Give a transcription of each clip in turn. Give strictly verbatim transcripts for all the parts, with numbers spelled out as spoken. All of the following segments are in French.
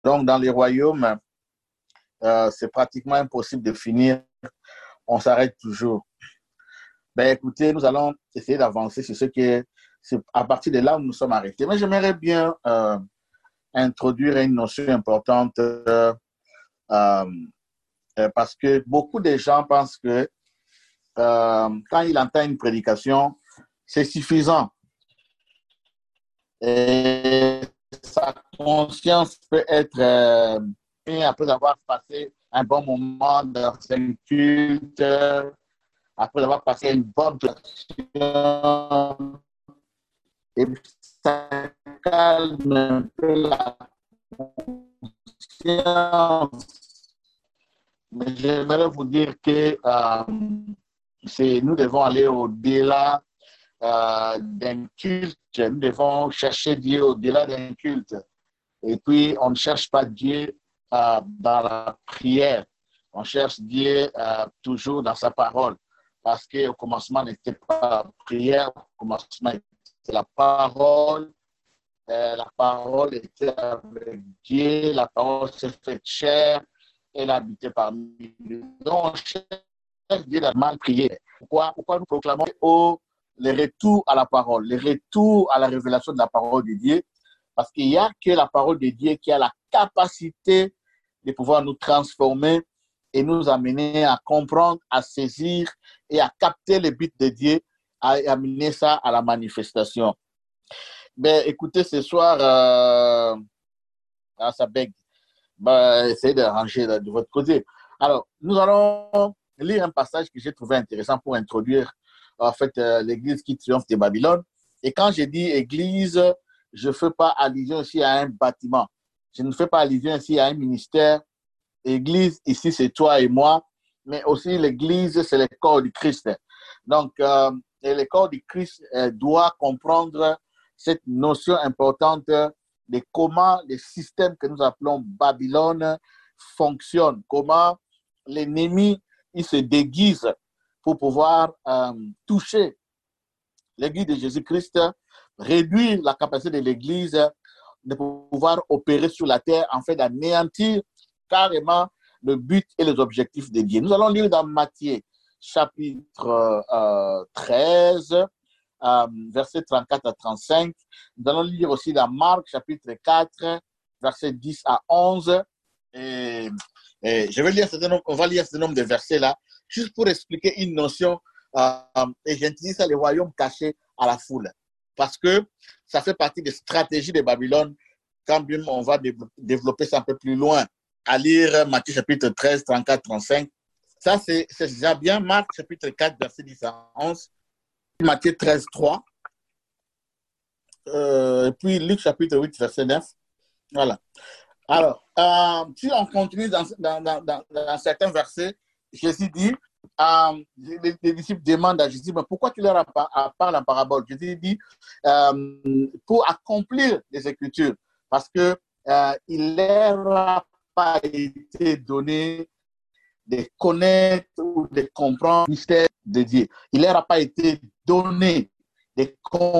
Donc, dans les royaumes, euh, c'est pratiquement impossible de finir. On s'arrête toujours. Ben, écoutez, nous allons essayer d'avancer sur ce qui est, c'est à partir de là où nous sommes arrêtés. Mais j'aimerais bien euh, introduire une notion importante euh, euh, parce que beaucoup de gens pensent que euh, quand ils entendent une prédication, c'est suffisant. Et sa conscience peut être, euh, après avoir passé un bon moment dans un culte, après avoir passé une bonne action, et ça calme un peu la conscience. Mais j'aimerais vous dire que euh, c'est, nous devons aller au-delà euh, d'un culte. Nous devons chercher Dieu au-delà d'un culte. Et puis, on ne cherche pas Dieu euh, dans la prière. On cherche Dieu euh, toujours dans sa parole. Parce qu'au commencement, n'était pas la prière. Au commencement, c'était la parole. Euh, la parole était avec Dieu. La parole s'est faite chair. Elle habitait parmi nous. Donc, on cherche Dieu dans la prière. Pourquoi, pourquoi nous proclamons au, le retour à la parole, le retour à la révélation de la parole de Dieu? Parce qu'il n'y a que la parole de Dieu qui a la capacité de pouvoir nous transformer et nous amener à comprendre, à saisir et à capter le but de Dieu, à amener ça à la manifestation. Ben, écoutez, ce soir, euh, ah, ça bègue. Ben, essayez de ranger de, de votre côté. Alors, nous allons lire un passage que j'ai trouvé intéressant pour introduire en fait euh, l'église qui triomphe de Babylone. Et quand je dis église, je ne fais pas allusion ici à un bâtiment. Je ne fais pas allusion ici à un ministère. Église, ici, c'est toi et moi. Mais aussi, l'église, c'est le corps du Christ. Donc, euh, et le corps du Christ euh, doit comprendre cette notion importante de comment le système que nous appelons Babylone fonctionne. Comment l'ennemi, il se déguise pour pouvoir euh, toucher l'église de Jésus-Christ, réduire la capacité de l'église de pouvoir opérer sur la terre en fait d'anéantir carrément le but et les objectifs de Dieu. Nous allons lire dans Matthieu chapitre euh, treize, euh, versets trente-quatre à trente-cinq. Nous allons lire aussi dans Marc chapitre quatre, versets dix à onze. Et, et je vais lire ce nombre, on va lire ce nombre de versets là, juste pour expliquer une notion. Euh, et j'utilise ça, les royaumes cachés à la foule. Parce que ça fait partie des stratégies de Babylone. Quand même, on va développer ça un peu plus loin. À lire Matthieu chapitre treize, trente-quatre, trente-cinq. Ça, c'est déjà bien. Marc chapitre quatre, verset dix à onze. Matthieu treize, trois. Euh, et puis Luc chapitre huit, verset neuf. Voilà. Alors, euh, si on continue dans, dans, dans, dans, dans certains versets, Jésus dit, euh, les, les disciples demandent à Jésus, mais pourquoi tu leur parles en parabole? Jésus dit, euh, pour accomplir les Écritures, parce que euh, il leur a pas été donné de connaître ou de comprendre le mystère de Dieu. Il leur a pas été donné de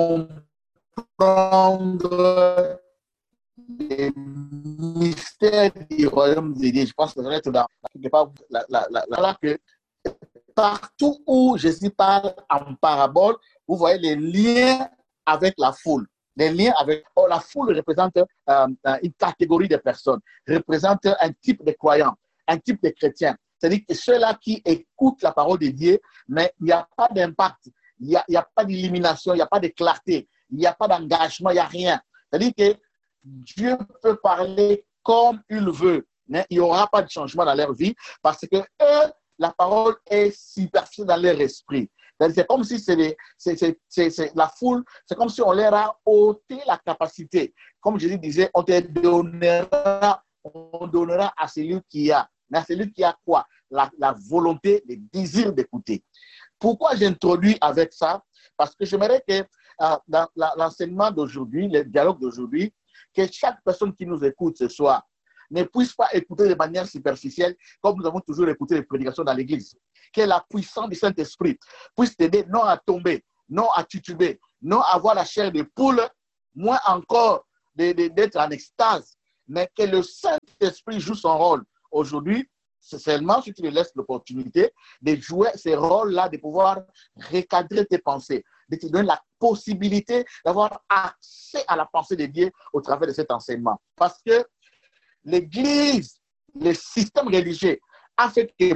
comprendre les mystères du royaume de Dieu. Je pense que ça va être dans quelque part là, là, là, là, que partout où Jésus parle en parabole, vous voyez les liens avec la foule. Les liens avec oh, la foule représente euh, une catégorie de personnes, représente un type de croyants, un type de chrétiens. C'est-à-dire que ceux-là qui écoutent la parole de Dieu, mais il n'y a pas d'impact, il n'y a, a pas d'illumination, il n'y a pas de clarté, il n'y a pas d'engagement, il n'y a rien. C'est-à-dire que Dieu peut parler comme il veut, mais il n'y aura pas de changement dans leur vie parce que eux, la parole est superficielle dans leur esprit. C'est comme si c'est, les, c'est, c'est, c'est, c'est la foule, c'est comme si on leur a ôté la capacité. Comme Jésus disait, on te donnera, on donnera à celui qui a. Mais à celui qui a quoi? La, la volonté, le désir d'écouter. Pourquoi j'introduis avec ça? Parce que j'aimerais que euh, dans la, l'enseignement d'aujourd'hui, le dialogue d'aujourd'hui, que chaque personne qui nous écoute ce soir ne puisse pas écouter de manière superficielle, comme nous avons toujours écouté les prédications dans l'Église. Que la puissance du Saint-Esprit puisse t'aider non à tomber, non à tituber, non à avoir la chair de poule, moins encore de, de, d'être en extase, mais que le Saint-Esprit joue son rôle. Aujourd'hui, c'est seulement si tu lui laisses l'opportunité de jouer ces rôles-là, de pouvoir recadrer tes pensées, de te donner la possibilité d'avoir accès à la pensée de Dieu au travers de cet enseignement. Parce que l'Église, le système religieux a fait que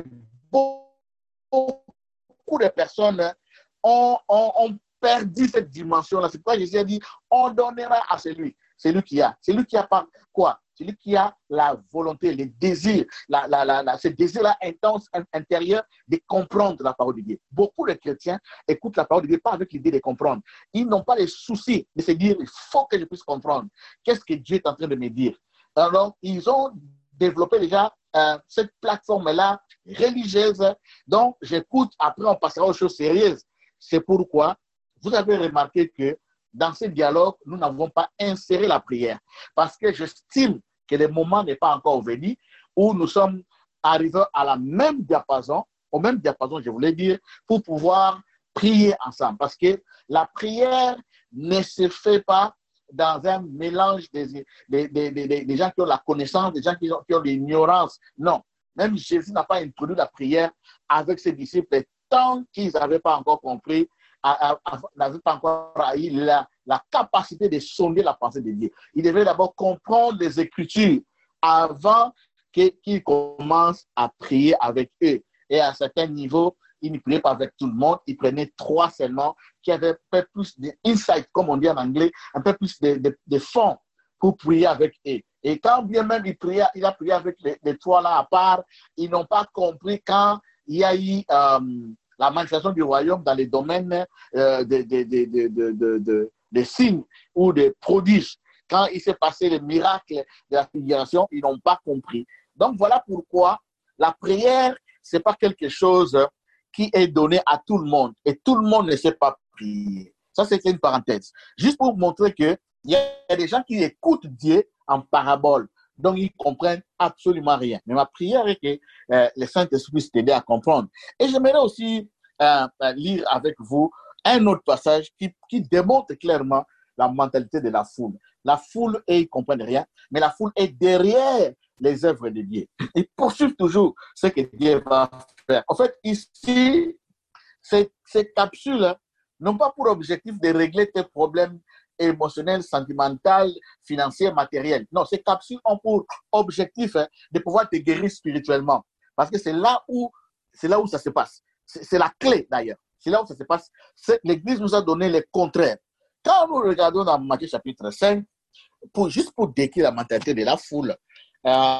beaucoup de personnes ont, ont, ont perdu cette dimension-là. C'est pourquoi Jésus a dit, on donnera à celui, celui qui a. Celui qui a pas quoi? Celui qui a la volonté, le désir, la, la, la, la, ce désir-là intense intérieur de comprendre la parole de Dieu. Beaucoup de chrétiens écoutent la parole de Dieu pas avec l'idée de comprendre. Ils n'ont pas les soucis de se dire, il faut que je puisse comprendre. Qu'est-ce que Dieu est en train de me dire? Alors, ils ont développé déjà euh, cette plateforme-là religieuse. Donc, j'écoute, après on passera aux choses sérieuses. C'est pourquoi vous avez remarqué que dans ce dialogue, nous n'avons pas inséré la prière. Parce que j'estime que le moment n'est pas encore venu où nous sommes arrivés à la même diapason, au même diapason, je voulais dire, pour pouvoir prier ensemble. Parce que la prière ne se fait pas dans un mélange des, des, des, des, des gens qui ont la connaissance, des gens qui ont, qui ont l'ignorance. Non. Même Jésus n'a pas introduit la prière avec ses disciples tant qu'ils n'avaient pas encore compris, n'avaient pas encore eu la, la capacité de sonder la pensée de Dieu. Ils devaient d'abord comprendre les Écritures avant qu'ils commencent à prier avec eux. Et à un certain niveau, ils ne priaient pas avec tout le monde. Ils prenaient trois seulement qui avaient un peu plus d'insight, comme on dit en anglais, un peu plus de, de, de fond pour prier avec eux. Et quand bien même il, priait, il a prié avec les, les trois là à part, ils n'ont pas compris quand il y a eu euh, la manifestation du royaume dans les domaines euh, des de, de, de, de, de, de, de signes ou des prodiges. Quand il s'est passé le miracle de la figuration, ils n'ont pas compris. Donc voilà pourquoi la prière, ce n'est pas quelque chose qui est donné à tout le monde. Et tout le monde ne sait pas prier. Ça, c'est une parenthèse. Juste pour vous montrer qu'il y a des gens qui écoutent Dieu en parabole. Donc, ils ne comprennent absolument rien. Mais ma prière est que euh, le Saint-Esprit puisse t'aider à comprendre. Et j'aimerais aussi euh, lire avec vous un autre passage qui, qui démontre clairement la mentalité de la foule. La foule, et ils ne comprennent rien, mais la foule est derrière les œuvres de Dieu. Ils poursuivent toujours ce que Dieu va faire. En fait, ici, ces, ces capsules n'ont pas pour objectif de régler tes problèmes émotionnels, sentimentaux, financiers, matériels. Non, ces capsules ont pour objectif de pouvoir te guérir spirituellement. Parce que c'est là où, c'est là où ça se passe. C'est la clé d'ailleurs. C'est là où ça se passe. L'Église nous a donné le contraire. Quand nous regardons dans Matthieu chapitre cinq, pour, juste pour décrire la mentalité de la foule, euh,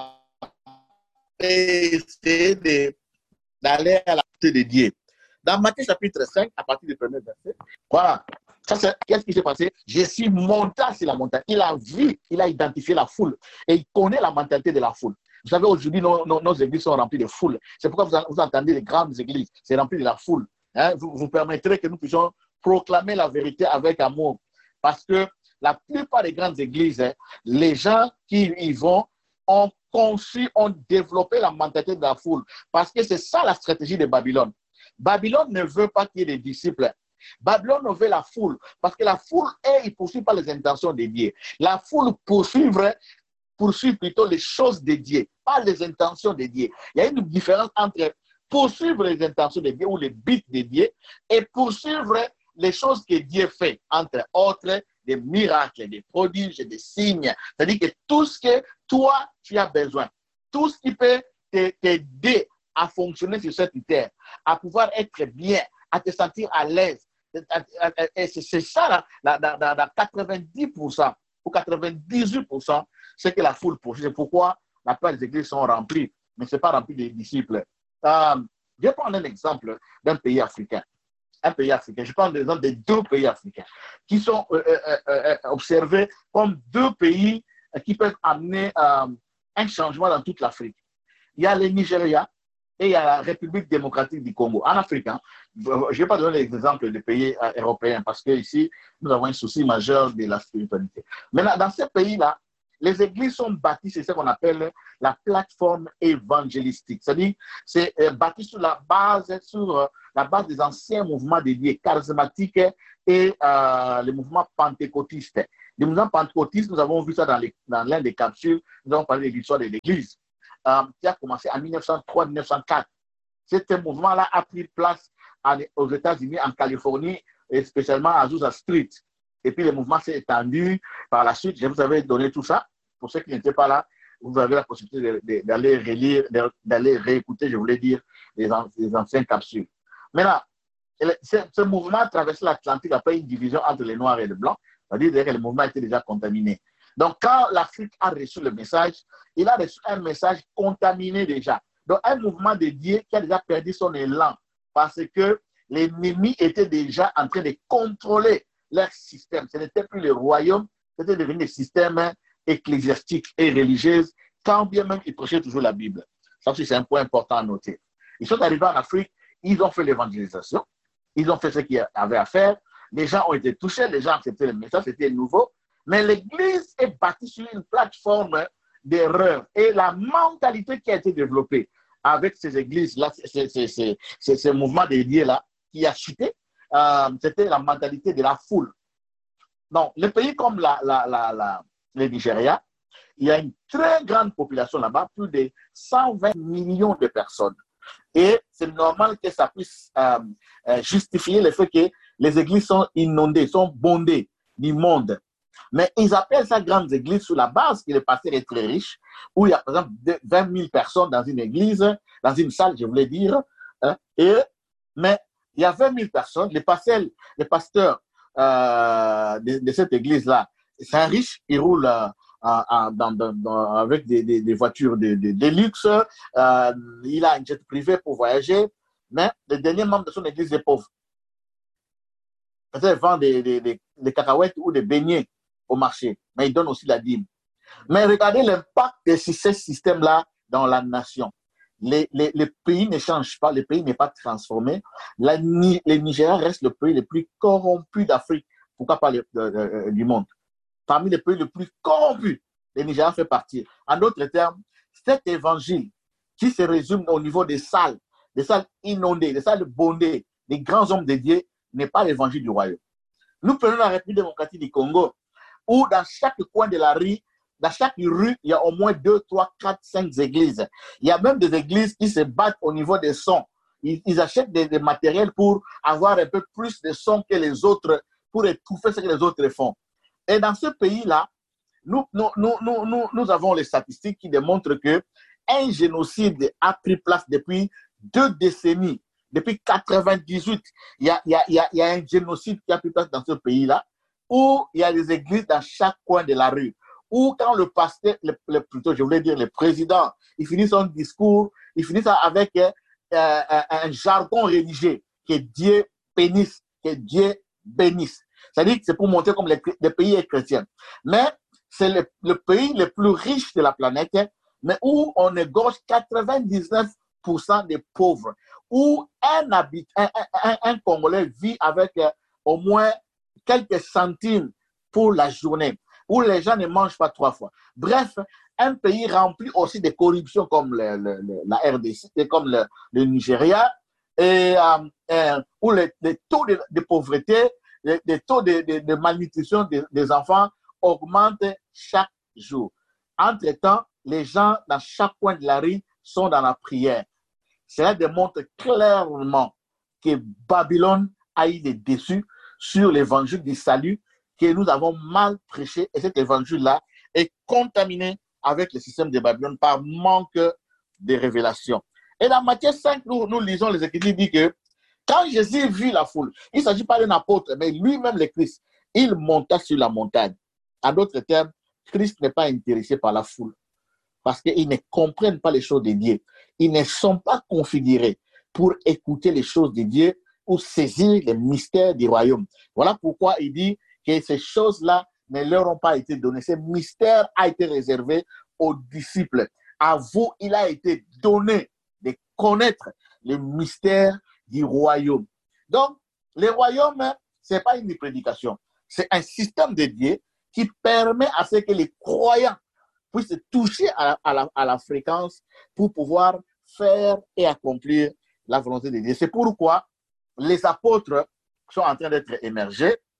essayer d'aller à la volonté de Dieu. Dans Matthieu chapitre cinq, à partir du premier verset, voilà. Qu'est-ce qui s'est passé? Jésus monta sur la montagne. Il a vu, il a identifié la foule et il connaît la mentalité de la foule. Vous savez, aujourd'hui, nos, nos, nos églises sont remplies de foule. C'est pourquoi vous, vous entendez les grandes églises, c'est rempli de la foule. Hein? Vous, vous permettrez que nous puissions proclamer la vérité avec amour. Parce que la plupart des grandes églises, hein, les gens qui y vont ont conçu, ont développé la mentalité de la foule. Parce que c'est ça la stratégie de Babylone. Babylone ne veut pas qu'il y ait des disciples. Babylone veut la foule. Parce que la foule, elle, il ne poursuit pas les intentions de Dieu. La foule poursuit, poursuit plutôt les choses de Dieu, pas les intentions de Dieu. Il y a une différence entre poursuivre les intentions de Dieu ou les buts de Dieu et poursuivre les choses que Dieu fait, entre autres des miracles, des prodiges, des signes. C'est-à-dire que tout ce que toi, tu as besoin, tout ce qui peut t'aider à fonctionner sur cette terre, à pouvoir être bien, à te sentir à l'aise. C'est ça, la, la, la, la quatre-vingt-dix pour cent ou quatre-vingt-dix-huit pour cent, c'est que la foule poursuit. C'est pourquoi la plupart des églises sont remplies, mais ce n'est pas rempli de disciples. Euh, je vais prendre un exemple d'un pays africain. Un pays africain. Je prends l'exemple des deux pays africains qui sont euh, euh, euh, observés comme deux pays qui peuvent amener euh, un changement dans toute l'Afrique. Il y a le Nigeria et il y a la République démocratique du Congo. En Afrique, hein, je ne vais pas donner l'exemple des pays euh, européens parce qu'ici, nous avons un souci majeur de la spiritualité. Mais là, dans ces pays-là, les églises sont bâties, c'est ce qu'on appelle la plateforme évangélistique. C'est-à-dire, c'est euh, bâti sur la base, sur euh, la base des anciens mouvements dédiés charismatiques et euh, les mouvements pentecôtistes. Le mouvement pentecôtiste, nous avons vu ça dans, dans l'un des capsules, nous avons parlé de l'histoire de l'Église, euh, qui a commencé en mille neuf cent trois mille neuf cent quatre. Ce mouvement-là a pris place à, aux États-Unis, en Californie, et spécialement à Azusa Street. Et puis le mouvement s'est étendu par la suite. Je vous avais donné tout ça. Pour ceux qui n'étaient pas là, vous avez la possibilité d'aller relire, d'aller réécouter, je voulais dire, les, les anciennes capsules. Maintenant, ce, ce mouvement a traversé l'Atlantique après une division entre les Noirs et les Blancs. C'est-à-dire que le mouvement était déjà contaminé. Donc, quand l'Afrique a reçu le message, il a reçu un message contaminé déjà. Donc, un mouvement dédié qui a déjà perdu son élan parce que l'ennemi était déjà en train de contrôler leur système. Ce n'était plus le royaume, c'était devenu des systèmes ecclésiastiques et religieux, quand bien même ils prêchaient toujours la Bible. Ça aussi, c'est un point important à noter. Ils sont arrivés en Afrique, ils ont fait l'évangélisation, ils ont fait ce qu'ils avaient à faire, les gens ont été touchés, les gens ont accepté le message, c'était nouveau, mais l'Église est bâtie sur une plateforme d'erreur et la mentalité qui a été développée avec ces églises-là, ces, ces, ces, ces, ces mouvements dédiés-là, qui a chuté, euh, c'était la mentalité de la foule. Donc, les pays comme la, la, la, la, le Nigeria, il y a une très grande population là-bas, plus de cent vingt millions de personnes. Et c'est normal que ça puisse euh, euh, justifier le fait que les églises sont inondées, sont bondées du monde. Mais ils appellent ça grandes églises sur la base que le pasteur est très riche, où il y a par exemple vingt mille personnes dans une église, dans une salle, je voulais dire. Hein, et, mais il y a vingt mille personnes, les pasteurs, les pasteurs euh, de, de cette église-là, c'est un riche, il roule euh, euh, dans, dans, dans, avec des, des, des voitures de, de, de luxe, euh, il a un jet privé pour voyager, mais le dernier membre de son église est pauvre. Peut-être il vend des, des, des, des cacahuètes ou des beignets au marché, mais il donne aussi la dîme. Mais regardez l'impact de ce système-là dans la nation. Les, les, les pays ne changent pas, le pays n'est pas transformé. La, le Nigeria reste le pays le plus corrompu d'Afrique, pourquoi pas le, le, le, du monde. Parmi les pays les plus corrompus, le Nigeria fait partie. En d'autres termes, cet évangile qui se résume au niveau des salles, des salles inondées, des salles bondées, des grands hommes dédiés, n'est pas l'évangile du royaume. Nous prenons la République démocratique du Congo, où dans chaque coin de la rue, dans chaque rue, il y a au moins deux, trois, quatre, cinq églises. Il y a même des églises qui se battent au niveau des sons. Ils, ils achètent des, des matériels pour avoir un peu plus de sons que les autres, pour étouffer ce que les autres font. Et dans ce pays-là, nous, nous, nous, nous, nous, nous avons les statistiques qui démontrent qu'un génocide a pris place depuis deux décennies. Depuis quatre-vingt-dix-huit, il y a, il y a, il y a, il y a un génocide qui a pris place dans ce pays-là, où il y a des églises dans chaque coin de la rue. Où quand le pasteur, le, le, plutôt je voulais dire le président, il finit son discours, il finit ça avec euh, un, un jargon religieux, que Dieu bénisse, que Dieu bénisse. C'est-à-dire que c'est pour montrer comme le, le pays est chrétien. Mais c'est le, le pays le plus riche de la planète, mais où on égorge quatre-vingt-dix-neuf pour cent des pauvres, où un, habit, un, un, un Congolais vit avec euh, au moins quelques centimes pour la journée, où les gens ne mangent pas trois fois. Bref, un pays rempli aussi de corruption comme le, le, le, la R D C, comme le, le Nigeria, et euh, euh, où les, les taux de, de pauvreté, les, les taux de, de, de malnutrition des, des enfants augmentent chaque jour. Entre-temps, les gens dans chaque coin de la rue sont dans la prière. Cela démontre clairement que Babylone a eu des déçus sur l'évangile du salut que nous avons mal prêché, et cet évangile-là est contaminé avec le système de Babylone par manque de révélation. Et dans Matthieu cinq, nous, nous lisons les Écritures, dit que quand Jésus vit la foule, il ne s'agit pas d'un apôtre, mais lui-même le Christ, il monta sur la montagne. En d'autres termes, Christ n'est pas intéressé par la foule, parce qu'ils ne comprennent pas les choses de Dieu. Ils ne sont pas configurés pour écouter les choses de Dieu ou saisir les mystères du royaume. Voilà pourquoi il dit que ces choses-là ne leur ont pas été données. Ce mystère a été réservé aux disciples. À vous, il a été donné de connaître le mystère du royaume. Donc, le royaume, ce n'est pas une prédication. C'est un système de Dieu qui permet à ce que les croyants puissent toucher à, à, la, à la fréquence pour pouvoir faire et accomplir la volonté de Dieu. C'est pourquoi les apôtres sont en train d'être émergés.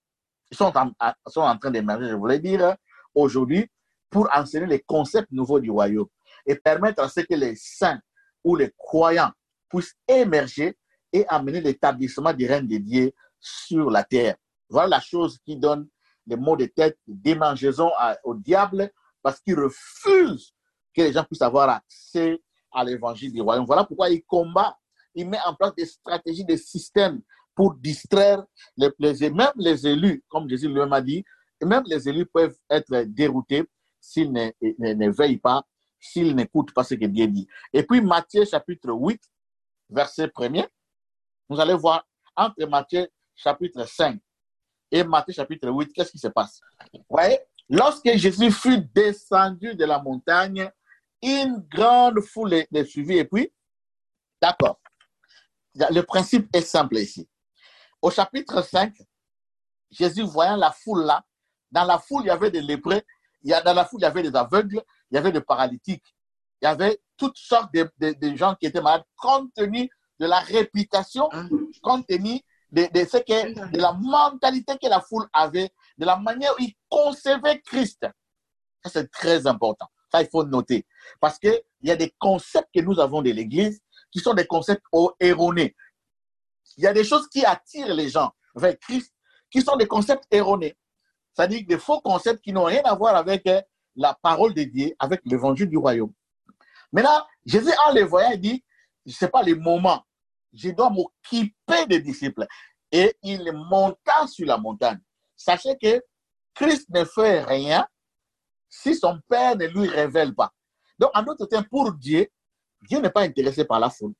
sont en, sont en train d'émerger, je voulais dire, aujourd'hui, pour enseigner les concepts nouveaux du royaume et permettre à ce que les saints ou les croyants puissent émerger et amener l'établissement du règne de Dieu sur la terre. Voilà la chose qui donne les maux de tête, démangeaison au diable parce qu'il refuse que les gens puissent avoir accès à l'évangile du royaume. Voilà pourquoi il combat, il met en place des stratégies, des systèmes pour distraire les, les, même les élus, comme Jésus lui-même a dit, et même les élus peuvent être déroutés s'ils ne, ne, ne veillent pas, s'ils n'écoutent pas ce que Dieu dit. Et puis Matthieu chapitre huit, verset premier, vous allez voir entre Matthieu chapitre cinq et Matthieu chapitre huit, qu'est-ce qui se passe? Vous voyez, lorsque Jésus fut descendu de la montagne, une grande foule le suivit. Et puis, d'accord, le principe est simple ici. Au chapitre cinq, Jésus voyant la foule là, dans la foule, il y avait des lépreux, dans la foule, il y avait des aveugles, il y avait des paralytiques, il y avait toutes sortes de, de, de gens qui étaient malades, compte tenu de la réputation, compte tenu de, de, ce que, de la mentalité que la foule avait, de la manière où ils concevaient Christ. Ça, c'est très important. Ça, il faut noter. Parce qu'il y a des concepts que nous avons de l'Église qui sont des concepts erronés. Il y a des choses qui attirent les gens vers Christ qui sont des concepts erronés. C'est-à-dire des faux concepts qui n'ont rien à voir avec la parole de Dieu, avec l'évangile du royaume. Maintenant, Jésus, en les voyant, il dit, ce n'est pas le moment. Je dois m'occuper des disciples. Et il monta sur la montagne. Sachez que Christ ne fait rien si son Père ne lui révèle pas. Donc, en d'autres termes, pour Dieu, Dieu n'est pas intéressé par la foule.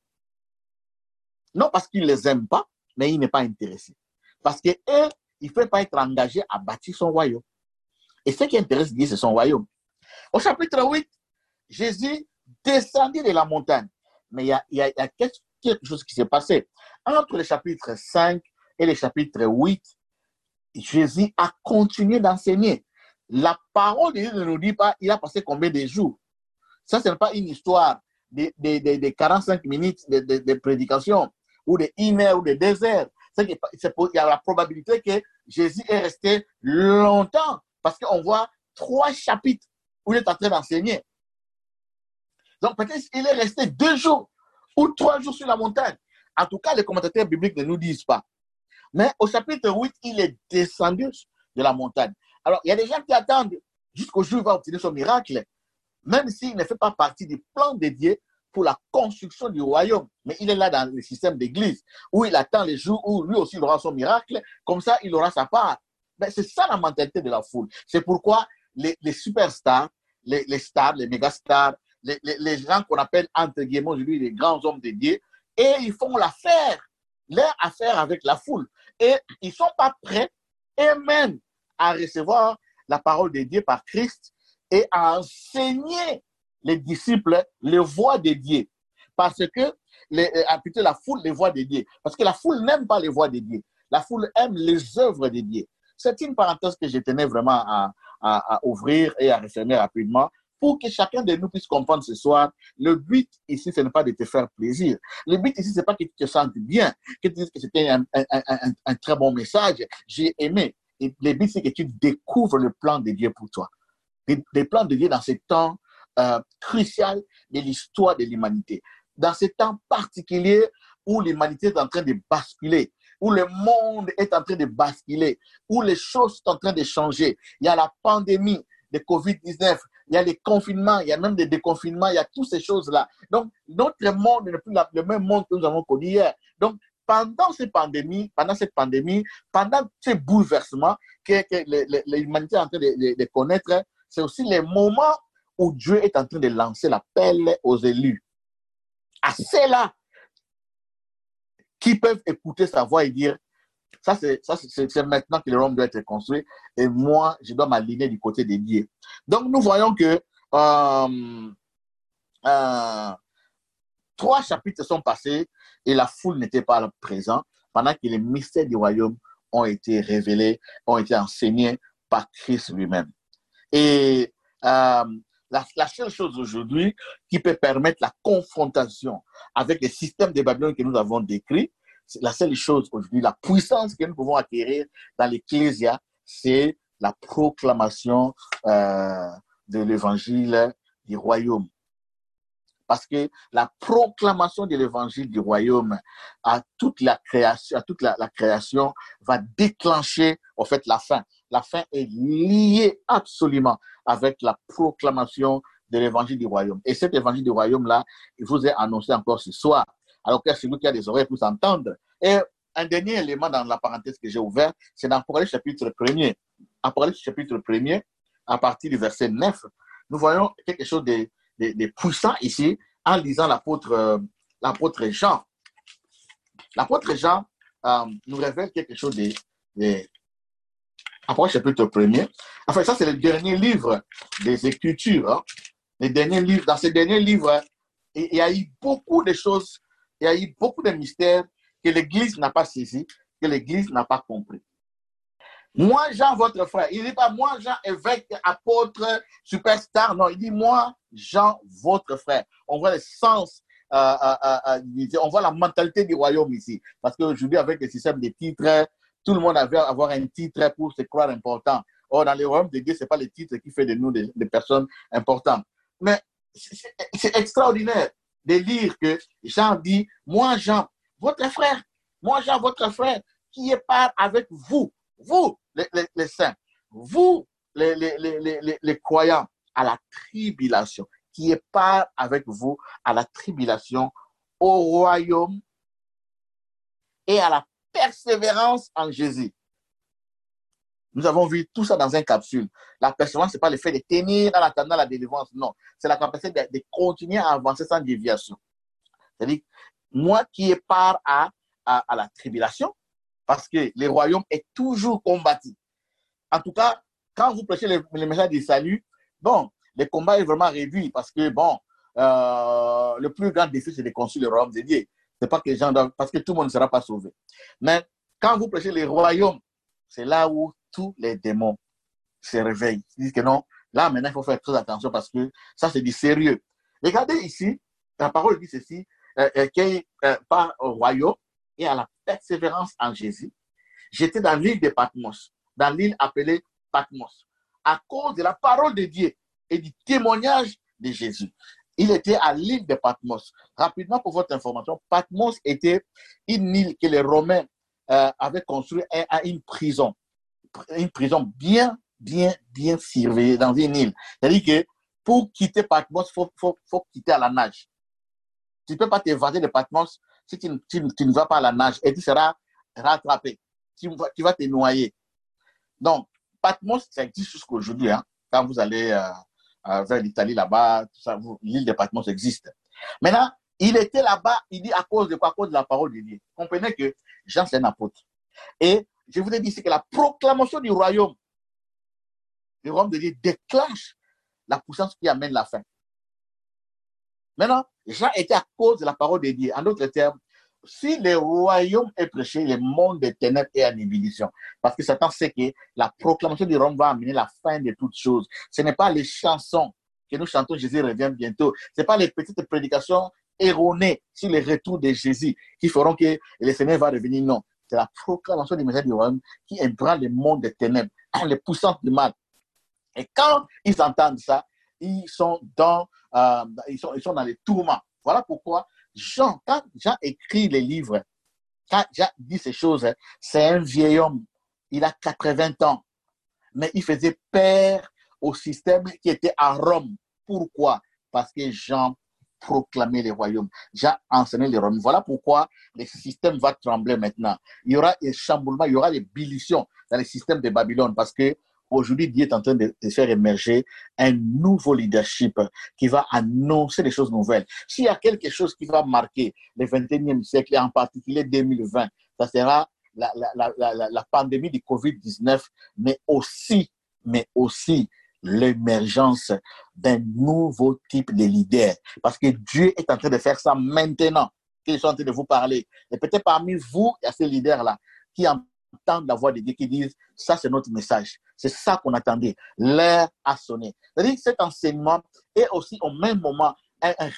Non parce qu'il ne les aime pas, mais il n'est pas intéressé. Parce qu'il ne peut pas être engagé à bâtir son royaume. Et ce qui intéresse Dieu, c'est son royaume. Au chapitre huit, Jésus descendit de la montagne. Mais il y a, il y a, il y a quelque chose qui s'est passé. Entre le chapitre cinq et le chapitre huit, Jésus a continué d'enseigner. La parole de Dieu ne nous dit pas, il a passé combien de jours. Ça, ce n'est pas une histoire de, de, de, de quarante-cinq minutes de, de, de prédication ou de une heure ou de deux heures. C'est que, c'est pour, il y a la probabilité que Jésus est resté longtemps parce qu'on voit trois chapitres où il est en train d'enseigner. Donc, peut-être qu'il est resté deux jours ou trois jours sur la montagne. En tout cas, les commentateurs bibliques ne nous disent pas. Mais au chapitre huit, il est descendu de la montagne. Alors, il y a des gens qui attendent jusqu'au jour où il va obtenir son miracle, même s'il ne fait pas partie du plan de Dieu pour la construction du royaume. Mais il est là dans le système d'église, où il attend les jours où lui aussi il aura son miracle, comme ça il aura sa part. Mais c'est ça la mentalité de la foule. C'est pourquoi les, les superstars, les, les stars, les mégastars, les, les, les gens qu'on appelle entre guillemets aujourd'hui les grands hommes de Dieu, et ils font l'affaire, leur affaire avec la foule. Et ils ne sont pas prêts eux-mêmes à recevoir la parole de Dieu par Christ et à enseigner les disciples les voies de Dieu. Parce que, les, plutôt la foule, les voies de Dieu. Parce que la foule n'aime pas les voies de Dieu. La foule aime les œuvres de Dieu. C'est une parenthèse que je tenais vraiment à, à, à ouvrir et à refermer rapidement pour que chacun de nous puisse comprendre ce soir. Le but ici, ce n'est pas de te faire plaisir. Le but ici, ce n'est pas que tu te sentes bien, que tu dises que c'était un, un, un, un très bon message. J'ai aimé. Et le but, c'est que tu découvres le plan de Dieu pour toi. Les, les plans de Dieu dans ce temps euh, crucial de l'histoire de l'humanité. Dans ce temps particulier où l'humanité est en train de basculer, où le monde est en train de basculer, où les choses sont en train de changer. Il y a la pandémie de covid dix-neuf, il y a les confinements, il y a même des déconfinements, il y a toutes ces choses-là. Donc, notre monde n'est plus la, le même monde que nous avons connu hier. Donc, pendant cette pandémie, pendant cette pandémie, pendant ces bouleversements que, que l'humanité est en train de, de, de connaître, c'est aussi les moments où Dieu est en train de lancer l'appel aux élus. À ceux-là qui peuvent écouter sa voix et dire, ça c'est, ça c'est, c'est maintenant que le royaume doit être construit et moi, je dois m'aligner du côté de Dieu. Donc, nous voyons que euh, euh, trois chapitres sont passés et la foule n'était pas présente pendant que les mystères du royaume ont été révélés, ont été enseignés par Christ lui-même. Et euh, la, la seule chose aujourd'hui qui peut permettre la confrontation avec les systèmes de Babylone que nous avons décrits, c'est la seule chose aujourd'hui, la puissance que nous pouvons acquérir dans l'Ecclésia, c'est la proclamation euh, de l'évangile du royaume. Parce que la proclamation de l'évangile du royaume à toute la création, à toute la, la création va déclencher en fait la fin. La fin est liée absolument avec la proclamation de l'évangile du royaume. Et cet évangile du royaume-là, il vous est annoncé encore ce soir. Alors que celui qui a des oreilles pour s'entendre. Et un dernier élément dans la parenthèse que j'ai ouvert, c'est dans Apocalypse chapitre premier. Apocalypse chapitre premier, à partir du verset neuf, nous voyons quelque chose de De, de puissant ici en lisant l'apôtre euh, l'apôtre Jean. L'apôtre Jean euh, nous révèle quelque chose de, de Apocalypse chapitre premier. Enfin, ça, c'est le dernier livre des Écritures. Hein. Les derniers livres, dans ces derniers livres, il, il y a eu beaucoup de choses, il y a eu beaucoup de mystères que l'Église n'a pas saisi, que l'Église n'a pas compris. Moi, Jean, votre frère. Il ne dit pas moi, Jean, évêque, apôtre, superstar. Non, il dit moi, Jean, votre frère. On voit le sens, euh, euh, euh, on voit la mentalité du royaume ici. Parce qu'aujourd'hui, avec le système des titres, tout le monde avait avoir un titre pour se croire important. Or, dans le royaume de Dieu, ce n'est pas le titre qui fait de nous des, des personnes importantes. Mais c'est extraordinaire de lire que Jean dit moi, Jean, votre frère. Moi, Jean, votre frère, qui est part avec vous. Vous, les, les, les saints, vous, les, les, les, les, les croyants, à la tribulation, qui est part avec vous à la tribulation, au royaume et à la persévérance en Jésus. Nous avons vu tout ça dans une capsule. La persévérance, ce n'est pas le fait de tenir en attendant la délivrance, non. C'est la capacité de, de continuer à avancer sans déviation. C'est-à-dire, moi qui est part à, à, à la tribulation, parce que le royaume est toujours combattu. En tout cas, quand vous prêchez le, le message du salut, bon, le combat est vraiment réduit parce que, bon, euh, le plus grand défi, c'est de construire le royaume de Dieu. C'est pas que les gens doivent, parce que tout le monde ne sera pas sauvé. Mais quand vous prêchez le royaume, c'est là où tous les démons se réveillent. Ils disent que non, là, maintenant, il faut faire très attention parce que ça, c'est du sérieux. Regardez ici, la parole dit ceci, euh, euh, qui euh, part au royaume et à la persévérance en Jésus. J'étais dans l'île de Patmos, dans l'île appelée Patmos, à cause de la parole de Dieu et du témoignage de Jésus. Il était à l'île de Patmos. Rapidement, pour votre information, Patmos était une île que les Romains euh, avaient construite à une prison. Une prison bien, bien, bien surveillée dans une île. C'est-à-dire que pour quitter Patmos, il faut, faut, faut quitter à la nage. Tu ne peux pas t'évader de Patmos si tu, tu, tu ne vas pas à la nage et tu seras rattrapé. Tu, tu vas te noyer. Donc, Patmos, ça existe jusqu'aujourd'hui. Hein. Quand vous allez euh, euh, vers l'Italie là-bas, l'île de Patmos existe. Maintenant, il était là-bas, il dit à cause de quoi? À cause de la parole de Dieu. Comprenez que Jean, c'est un apôtre. Et je vous ai dit, c'est que la proclamation du royaume, le royaume de Dieu déclenche la puissance qui amène la fin. Maintenant, Jean était à cause de la parole de Dieu. En d'autres termes, si le royaume est prêché, le monde des ténèbres est en ébullition. Parce que Satan sait que la proclamation du royaume va amener la fin de toutes choses. Ce n'est pas les chansons que nous chantons, Jésus revient bientôt. Ce n'est pas les petites prédications erronées sur le retour de Jésus qui feront que le Seigneur va revenir. Non, c'est la proclamation du message du royaume qui ébranle le monde des ténèbres, les puissances du mal. Et quand ils entendent ça, ils sont dans, euh, ils sont, ils sont dans les tourments. Voilà pourquoi Jean, quand Jean écrit les livres, quand Jean dit ces choses, c'est un vieil homme. Il a quatre-vingts ans. Mais il faisait peur au système qui était à Rome. Pourquoi? Parce que Jean proclamait les royaumes. Jean enseignait les royaumes. Voilà pourquoi le système va trembler maintenant. Il y aura des chamboulements, il y aura des ébullitions dans le système de Babylone parce que aujourd'hui, Dieu est en train de, de faire émerger un nouveau leadership qui va annoncer des choses nouvelles. S'il y a quelque chose qui va marquer le vingt et unième siècle, et en particulier deux mille vingt, ça sera la, la, la, la, la pandémie du covid dix-neuf, mais aussi, mais aussi l'émergence d'un nouveau type de leader. Parce que Dieu est en train de faire ça maintenant, qu'il est en train de vous parler. Et peut-être parmi vous, il y a ces leaders-là qui entendent la voix de Dieu, qui disent, ça c'est notre message. C'est ça qu'on attendait. L'heure a sonné. C'est-à-dire que cet enseignement est aussi au même moment un, un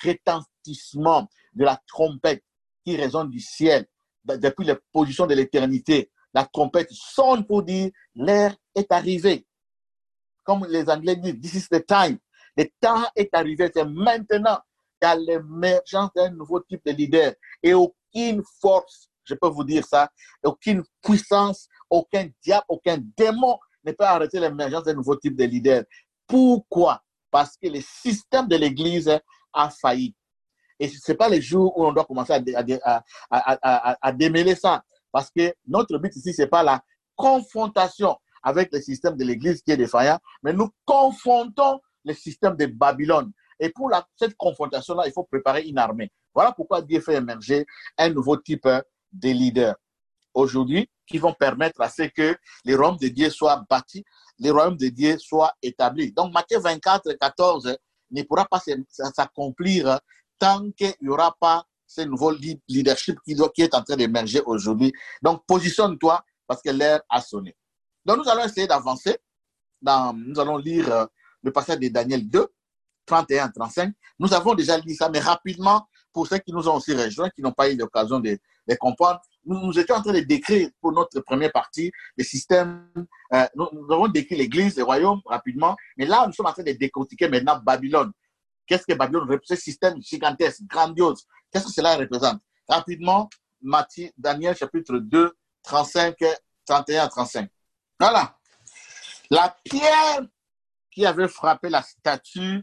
retentissement de la trompette qui résonne du ciel depuis les positions de l'éternité la trompette sonne pour dire l'heure est arrivée. Comme les Anglais disent, this is the time. Le temps est arrivé, c'est maintenant. Il y a l'émergence d'un nouveau type de leader. Et aucune force, je peux vous dire ça, aucune puissance, aucun diable, aucun démon ne peut arrêter l'émergence d'un nouveau type de leader. Pourquoi? Parce que le système de l'Église a failli. Et ce n'est pas les jours où on doit commencer à, à, à, à, à démêler ça. Parce que notre but ici, ce n'est pas la confrontation avec le système de l'Église qui est défaillant, mais nous confrontons le système de Babylone. Et pour la, cette confrontation-là, il faut préparer une armée. Voilà pourquoi Dieu fait émerger un nouveau type de leader aujourd'hui qui vont permettre à ce que les royaumes de Dieu soient bâtis, les royaumes de Dieu soient établis. Donc Matthieu vingt-quatre, quatorze ne pourra pas s'accomplir tant qu'il n'y aura pas ce nouveau leadership qui, doit, qui est en train d'émerger aujourd'hui. Donc positionne-toi parce que l'heure a sonné. Donc nous allons essayer d'avancer. Nous allons lire euh, le passage de Daniel deux, trente et un à trente-cinq. Nous avons déjà lu ça, mais rapidement, pour ceux qui nous ont aussi rejoints, qui n'ont pas eu l'occasion de, de comprendre, nous, nous étions en train de décrire pour notre première partie le système. Euh, nous, nous avons décrit l'Église, le royaume rapidement, mais là, nous sommes en train de décortiquer maintenant Babylone. Qu'est-ce que Babylone représente? Ce système gigantesque, grandiose. Qu'est-ce que cela représente? Rapidement, Matthieu, Daniel chapitre deux, trente-cinq, trente et un à trente-cinq. Voilà. La pierre qui avait frappé la statue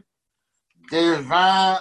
devint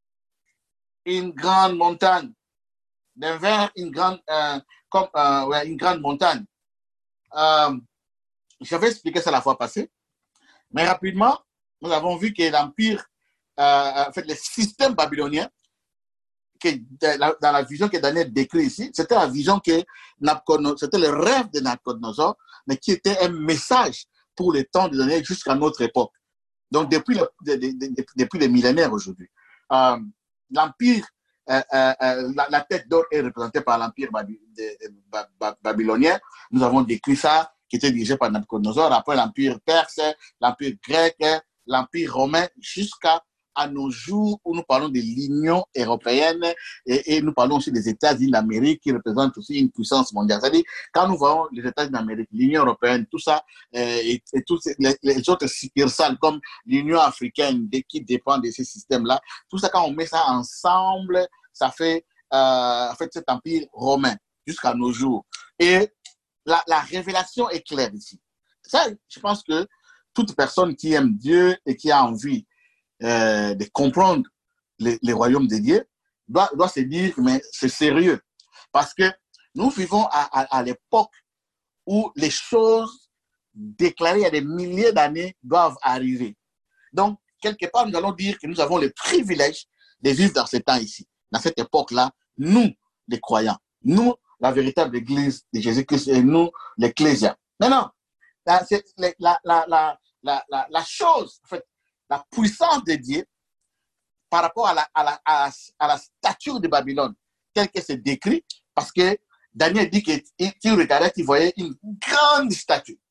une grande montagne. Devint une grande, euh, comme, euh, ouais, une grande montagne. Euh, J'avais expliqué ça la fois passée. Mais rapidement, nous avons vu que l'Empire, euh, en fait, le système babylonien, que dans la vision que Daniel décrit ici, c'était la vision que c'était le rêve de Nabuchodonosor, mais qui était un message pour le temps de Daniel jusqu'à notre époque. Donc, depuis, le, de, de, de, depuis les millénaires aujourd'hui. Euh, L'Empire, euh, euh, la, la tête d'or est représentée par l'Empire baby, de, de, de, babylonien. Nous avons décrit ça, qui était dirigé par Nabuchodonosor, après l'Empire perse, l'Empire grec, l'Empire romain, jusqu'à à nos jours où nous parlons de l'Union européenne et, et nous parlons aussi des États-Unis d'Amérique qui représentent aussi une puissance mondiale. C'est-à-dire, quand nous voyons les États-Unis d'Amérique, l'Union européenne, tout ça, euh, et, et tous les, les autres succursales comme l'Union africaine qui dépend de ces systèmes-là, tout ça, quand on met ça ensemble, ça fait, euh, fait cet empire romain jusqu'à nos jours. Et la, la révélation est claire ici. Ça, je pense que toute personne qui aime Dieu et qui a envie Euh, de comprendre les, les royaumes de Dieu, doit, doit se dire, mais c'est sérieux. Parce que nous vivons à, à, à l'époque où les choses déclarées il y a des milliers d'années doivent arriver. Donc, quelque part, nous allons dire que nous avons le privilège de vivre dans ce temps ici, dans cette époque-là, nous, les croyants, nous, la véritable Église de Jésus-Christ et nous, l'Ecclésia. Maintenant, la, la, la, la, la, la, la chose, en fait, la puissance de Dieu par rapport à la, à la, à la, à la stature de Babylone, telle que c'est décrit, parce que Daniel dit qu'il regardait, qu'il voyait une grande statue.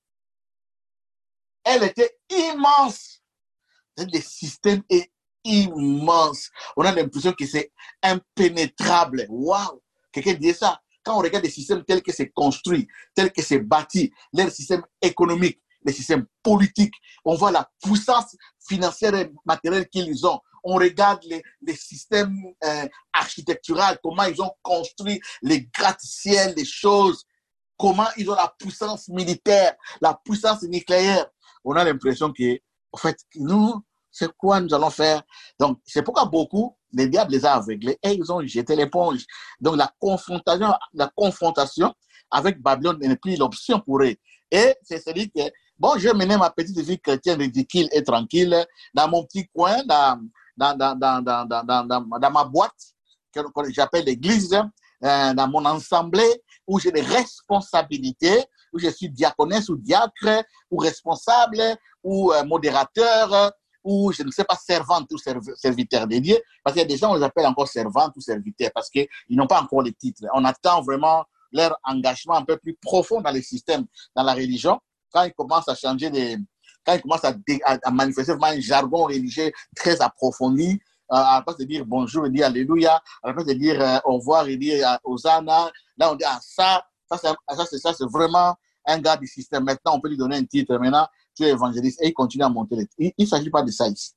Elle était immense. Le système est immense. On a l'impression que c'est impénétrable. Waouh! Quelqu'un dit ça. Quand on regarde les systèmes tels que c'est construit, tels que c'est bâti, les systèmes économiques, les systèmes politiques, on voit la puissance financière et matérielle qu'ils ont. On regarde les, les systèmes euh, architecturaux, comment ils ont construit les gratte-ciels, les choses, comment ils ont la puissance militaire, la puissance nucléaire. On a l'impression que, en fait, nous, c'est quoi nous allons faire? Donc, c'est pourquoi beaucoup, les diables les ont aveuglés et ils ont jeté l'éponge. Donc, la confrontation, la confrontation avec Babylone n'est plus l'option pour eux. Et c'est celui que, bon, je menais ma petite vie chrétienne ridicule et tranquille dans mon petit coin, dans, dans, dans, dans, dans, dans, dans, dans ma boîte, que, que j'appelle l'église, euh, dans mon assemblée, où j'ai des responsabilités, où je suis diaconesse ou diacre, ou responsable, ou euh, modérateur, ou je ne sais pas, servante ou serviteur de Dieu, parce qu'il y a des gens, on les appelle encore servante ou serviteur, parce qu'ils n'ont pas encore les titres. On attend vraiment leur engagement un peu plus profond dans le système, dans la religion, quand ils commencent à changer, les, quand ils commencent à, dé, à, à manifester vraiment un jargon religieux très approfondi, euh, à la place de dire bonjour et dire alléluia, à la place de dire euh, au revoir et dire euh, Hosanna, là on dit ah ça, Ça, c'est, ça, c'est, ça, c'est vraiment un gars du système. Maintenant, on peut lui donner un titre. Maintenant, tu es évangéliste. Et il continue à monter. Les... Il ne s'agit pas de ça ici.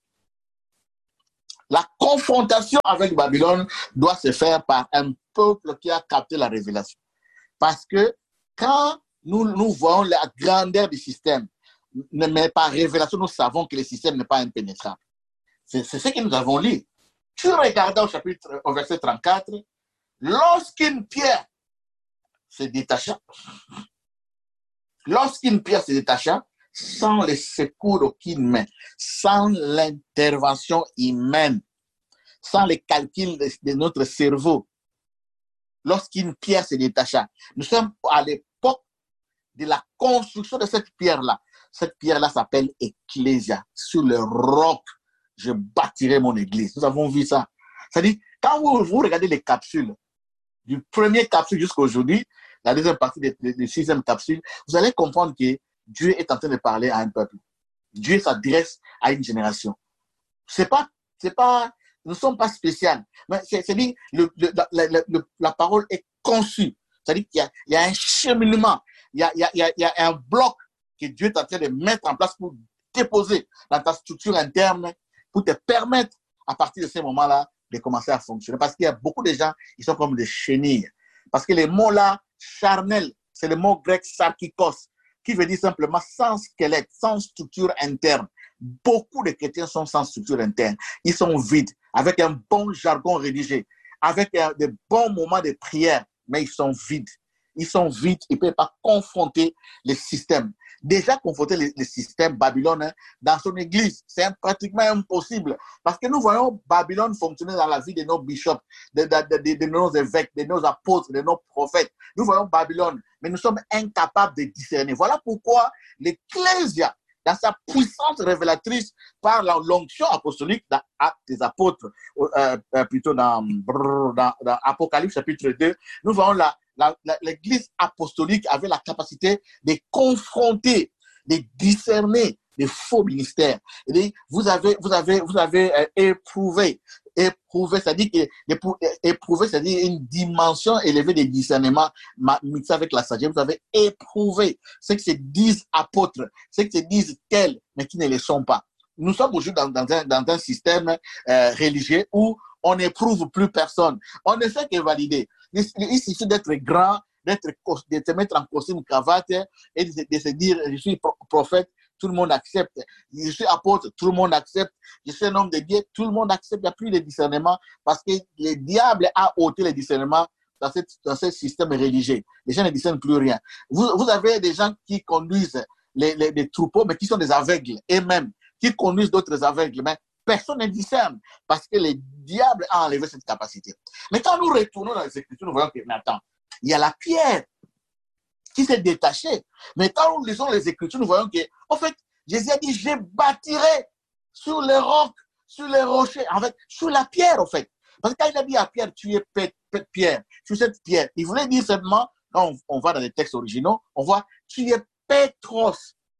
La confrontation avec Babylone doit se faire par un peuple qui a capté la révélation. Parce que quand nous, nous voyons la grandeur du système, mais par révélation, nous savons que le système n'est pas impénétrable. C'est, c'est ce que nous avons lu. Tu regardes au chapitre, au verset trente-quatre, lorsqu'une pierre se détacha, lorsqu'une pierre se détacha, sans le secours d'aucune main, sans l'intervention humaine, sans les calculs de, de notre cerveau, lorsqu'une pierre se détacha, nous sommes à l'époque de la construction de cette pierre-là. Cette pierre-là s'appelle Ecclésia. Sur le roc, je bâtirai mon église. Nous avons vu ça. C'est-à-dire, quand vous, vous regardez les capsules, du premier capsule jusqu'à aujourd'hui, la deuxième partie de la sixième capsule, vous allez comprendre que Dieu est en train de parler à un peuple. Dieu s'adresse à une génération. C'est pas, c'est pas, nous ne sommes pas spéciaux. Mais c'est-à-dire, le, le, la, la, la, la parole est conçue. C'est-à-dire qu'il y a, il y a un cheminement, il y a, il y a, il y a, il y a un bloc que Dieu est en train de mettre en place pour déposer dans ta structure interne, pour te permettre, à partir de ce moment-là, de commencer à fonctionner. Parce qu'il y a beaucoup de gens, ils sont comme des chenilles. Parce que les mots-là, charnel, c'est le mot grec sarkikos, qui veut dire simplement sans squelette, sans structure interne. Beaucoup de chrétiens sont sans structure interne. Ils sont vides, avec un bon jargon rédigé, avec un, de bons moments de prière, mais ils sont vides. Ils sont vides, ils ne peuvent pas confronter le système. Déjà confronter le, le système Babylone hein, dans son église, c'est pratiquement impossible. Parce que nous voyons Babylone fonctionner dans la vie de nos bishops, de, de, de, de nos évêques, de nos apôtres, de nos prophètes. Nous voyons Babylone, mais nous sommes incapables de discerner. Voilà pourquoi l'Ecclésia, dans sa puissance révélatrice par la l'onction apostolique dans Actes des Apôtres, euh, euh, plutôt dans, dans, dans Apocalypse chapitre deux, nous voyons la l'Église apostolique avait la capacité de confronter, de discerner les faux ministères. Et vous avez, vous avez, vous avez euh, éprouvé, éprouvé, c'est-à-dire que éprouvé, c'est-à-dire une dimension élevée de discernement mixée avec la sagesse. Vous avez éprouvé ce que se disent apôtres, ce que se disent tels, mais qui ne le sont pas. Nous sommes aujourd'hui dans, dans, un, dans un système euh, religieux où on n'éprouve plus personne. On ne fait que valider. Il, il suffit d'être grand, d'être, de se mettre en costume, cravate et de, de se dire je suis prophète, tout le monde accepte. Je suis apôtre, tout le monde accepte. Je suis un homme de Dieu, tout le monde accepte. Il n'y a plus de discernement parce que le diable a ôté le discernement dans, cette, dans ce système religieux. Les gens ne discernent plus rien. Vous, vous avez des gens qui conduisent les, les, les troupeaux, mais qui sont des aveugles, et même qui conduisent d'autres aveugles. Mais personne ne discerne parce que le diable a enlevé cette capacité. Mais quand nous retournons dans les Écritures, nous voyons que, mais attends, il y a la pierre qui s'est détachée. Mais quand nous lisons les Écritures, nous voyons que, en fait, Jésus a dit, je bâtirai sur les rocs, sur les rochers, en fait, sur la pierre, en fait. Parce que quand il a dit à Pierre, tu es pierre, sur cette pierre, il voulait dire seulement, quand on, on va dans les textes originaux, on voit, tu es Pétros,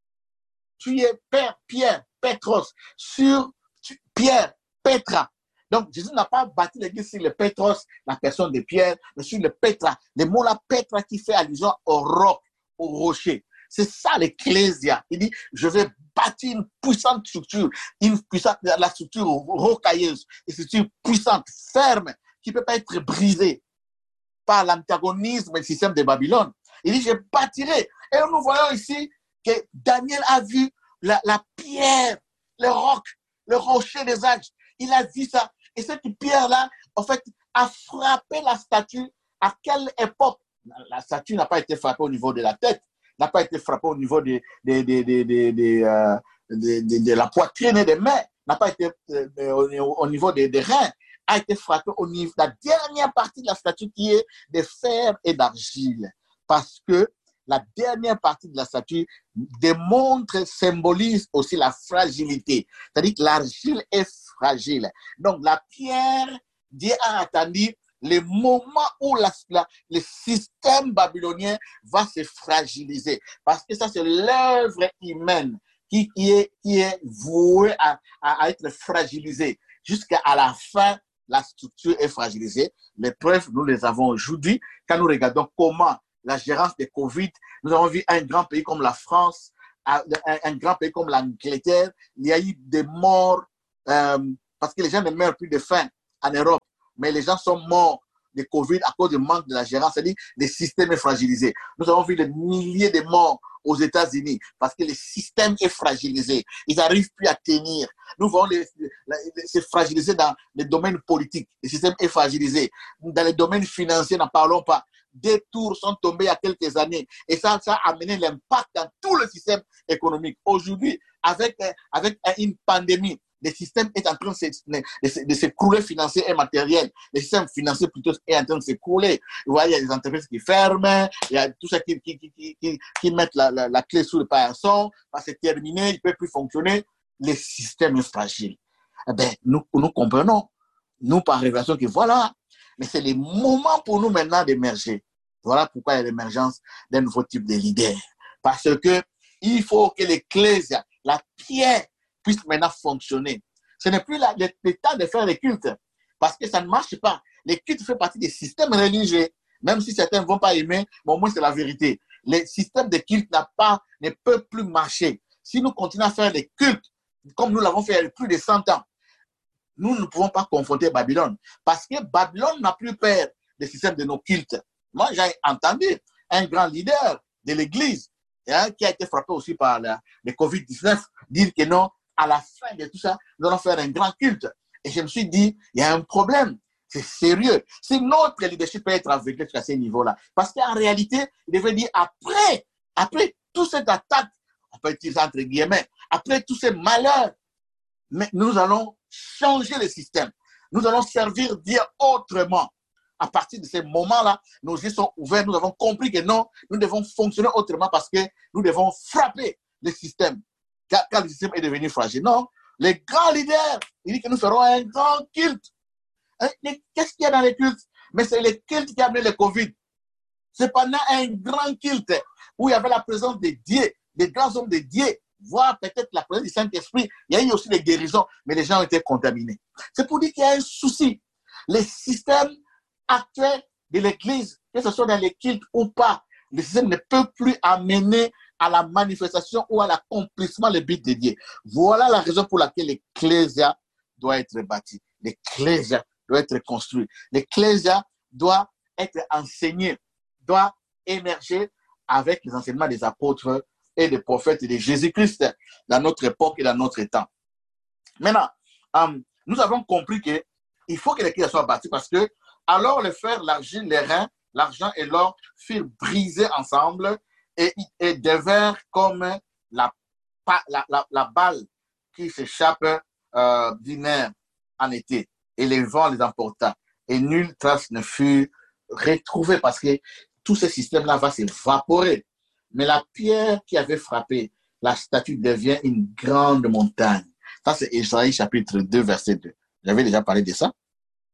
tu es Père, Pierre, Pétros, sur Pierre, Pétra. Donc, Jésus n'a pas bâti l'église sur le Pétros, la personne de Pierre, mais sur le Pétra. Le mot là, Pétra, qui fait allusion au roc, au rocher. C'est ça l'Ecclésia. Il dit, je vais bâtir une puissante structure, une puissante, la structure rocailleuse, une structure puissante, ferme, qui ne peut pas être brisée par l'antagonisme du système de Babylone. Il dit, je bâtirai. Et nous voyons ici que Daniel a vu la, la pierre, le roc, le rocher des âges. Il a vu ça. Et cette pierre-là, en fait, a frappé la statue. À quelle époque? La statue n'a pas été frappée au niveau de la tête, n'a pas été frappée au niveau de, de, de, de, de, de, euh, de, de, de la poitrine et des mains, n'a pas été euh, au, au niveau des, des reins, a été frappée au niveau de la dernière partie de la statue qui est de fer et d'argile. Parce que la dernière partie de la statue démontre, symbolise aussi la fragilité. C'est-à-dire que l'argile est fragile. Donc, la pierre, Dieu a attendu le moment où la, la, le système babylonien va se fragiliser. Parce que ça, c'est l'œuvre humaine qui, qui, est, qui est vouée à, à, à être fragilisée. Jusqu'à la fin, la structure est fragilisée. Les preuves, nous les avons aujourd'hui. Quand nous regardons comment la gérance des Covid. Nous avons vu un grand pays comme la France, un, un grand pays comme l'Angleterre. Il y a eu des morts euh, parce que les gens ne meurent plus de faim en Europe, mais les gens sont morts de Covid à cause du manque de la gérance, c'est-à-dire le système est fragilisé. Nous avons vu des milliers de morts aux États-Unis parce que le système est fragilisé. Ils n'arrivent plus à tenir. Nous voyons les, les, les, c'est fragilisé dans les domaines politiques. Le système est fragilisé. Dans les domaines financiers, n'en parlons pas. Des tours sont tombés il y a quelques années et ça, ça a amené l'impact dans tout le système économique. Aujourd'hui, avec, avec une pandémie, le système est en train de s'écrouler financier et matériel. Le système financier plutôt est en train de s'écrouler. Vous voyez, il y a des entreprises qui ferment, il y a tout ça qui, qui, qui, qui, qui mettent la, la, la clé sous le paillasson, c'est terminé, il ne peut plus fonctionner. Le système est fragile. Eh bien, nous, nous comprenons, nous par révélation, que voilà, mais c'est le moment pour nous maintenant d'émerger. Voilà pourquoi il y a l'émergence d'un nouveau type de leader. Parce que il faut que l'Ecclésia, la pierre, puisse maintenant fonctionner. Ce n'est plus la, le, le temps de faire les cultes, parce que ça ne marche pas. Les cultes font partie des systèmes religieux, même si certains ne vont pas aimer, mais au moins c'est la vérité. Le système de culte n'a pas, ne peut plus marcher. Si nous continuons à faire les cultes, comme nous l'avons fait il y a plus de cent ans, nous ne pouvons pas confronter Babylone, parce que Babylone n'a plus peur des systèmes de nos cultes. Moi, j'ai entendu un grand leader de l'Église, hein, qui a été frappé aussi par la, le covid dix-neuf, dire que non, à la fin de tout ça, nous allons faire un grand culte. Et je me suis dit, il y a un problème. C'est sérieux. Si notre leadership peut être aveuglé à ce niveau-là. Parce qu'en réalité, il devait dire, après, après toute cette attaque, on peut utiliser entre guillemets, après tous ces malheurs, mais nous allons changer le système. Nous allons servir Dieu autrement. À partir de ces moments-là, nos yeux sont ouverts. Nous avons compris que non, nous devons fonctionner autrement parce que nous devons frapper le système. Car, car le système est devenu fragile. Non, les grands leaders, ils disent que nous ferons un grand culte. Qu'est-ce qu'il y a dans les cultes? Mais c'est le culte qui a amené le Covid. C'est pendant un grand culte où il y avait la présence de Dieu, des grands hommes de Dieu, voire peut-être la présence du Saint-Esprit. Il y a eu aussi des guérisons, mais les gens ont été contaminés. C'est pour dire qu'il y a un souci. Les systèmes actuels de l'Église, que ce soit dans les cultes ou pas, le système ne peut plus amener à la manifestation ou à l'accomplissement le but de Dieu. Voilà la raison pour laquelle l'Ecclésia doit être bâtie. L'Ecclésia doit être construite. L'Ecclésia doit être enseignée, doit émerger avec les enseignements des apôtres et des prophètes et de Jésus-Christ dans notre époque et dans notre temps. Maintenant, euh, nous avons compris qu'il faut que l'Église soit bâtie parce que alors le fer, l'argile, les reins, l'argent et l'or furent brisés ensemble et, et devinrent comme la, la, la, la balle qui s'échappe euh, du nerf en été. Et les vents les emporta. Et nulle trace ne fut retrouvée parce que tout ce système-là va s'évaporer. Mais la pierre qui avait frappé la statue devient une grande montagne. Ça, c'est Ésaïe chapitre deux, verset deux. J'avais déjà parlé de ça.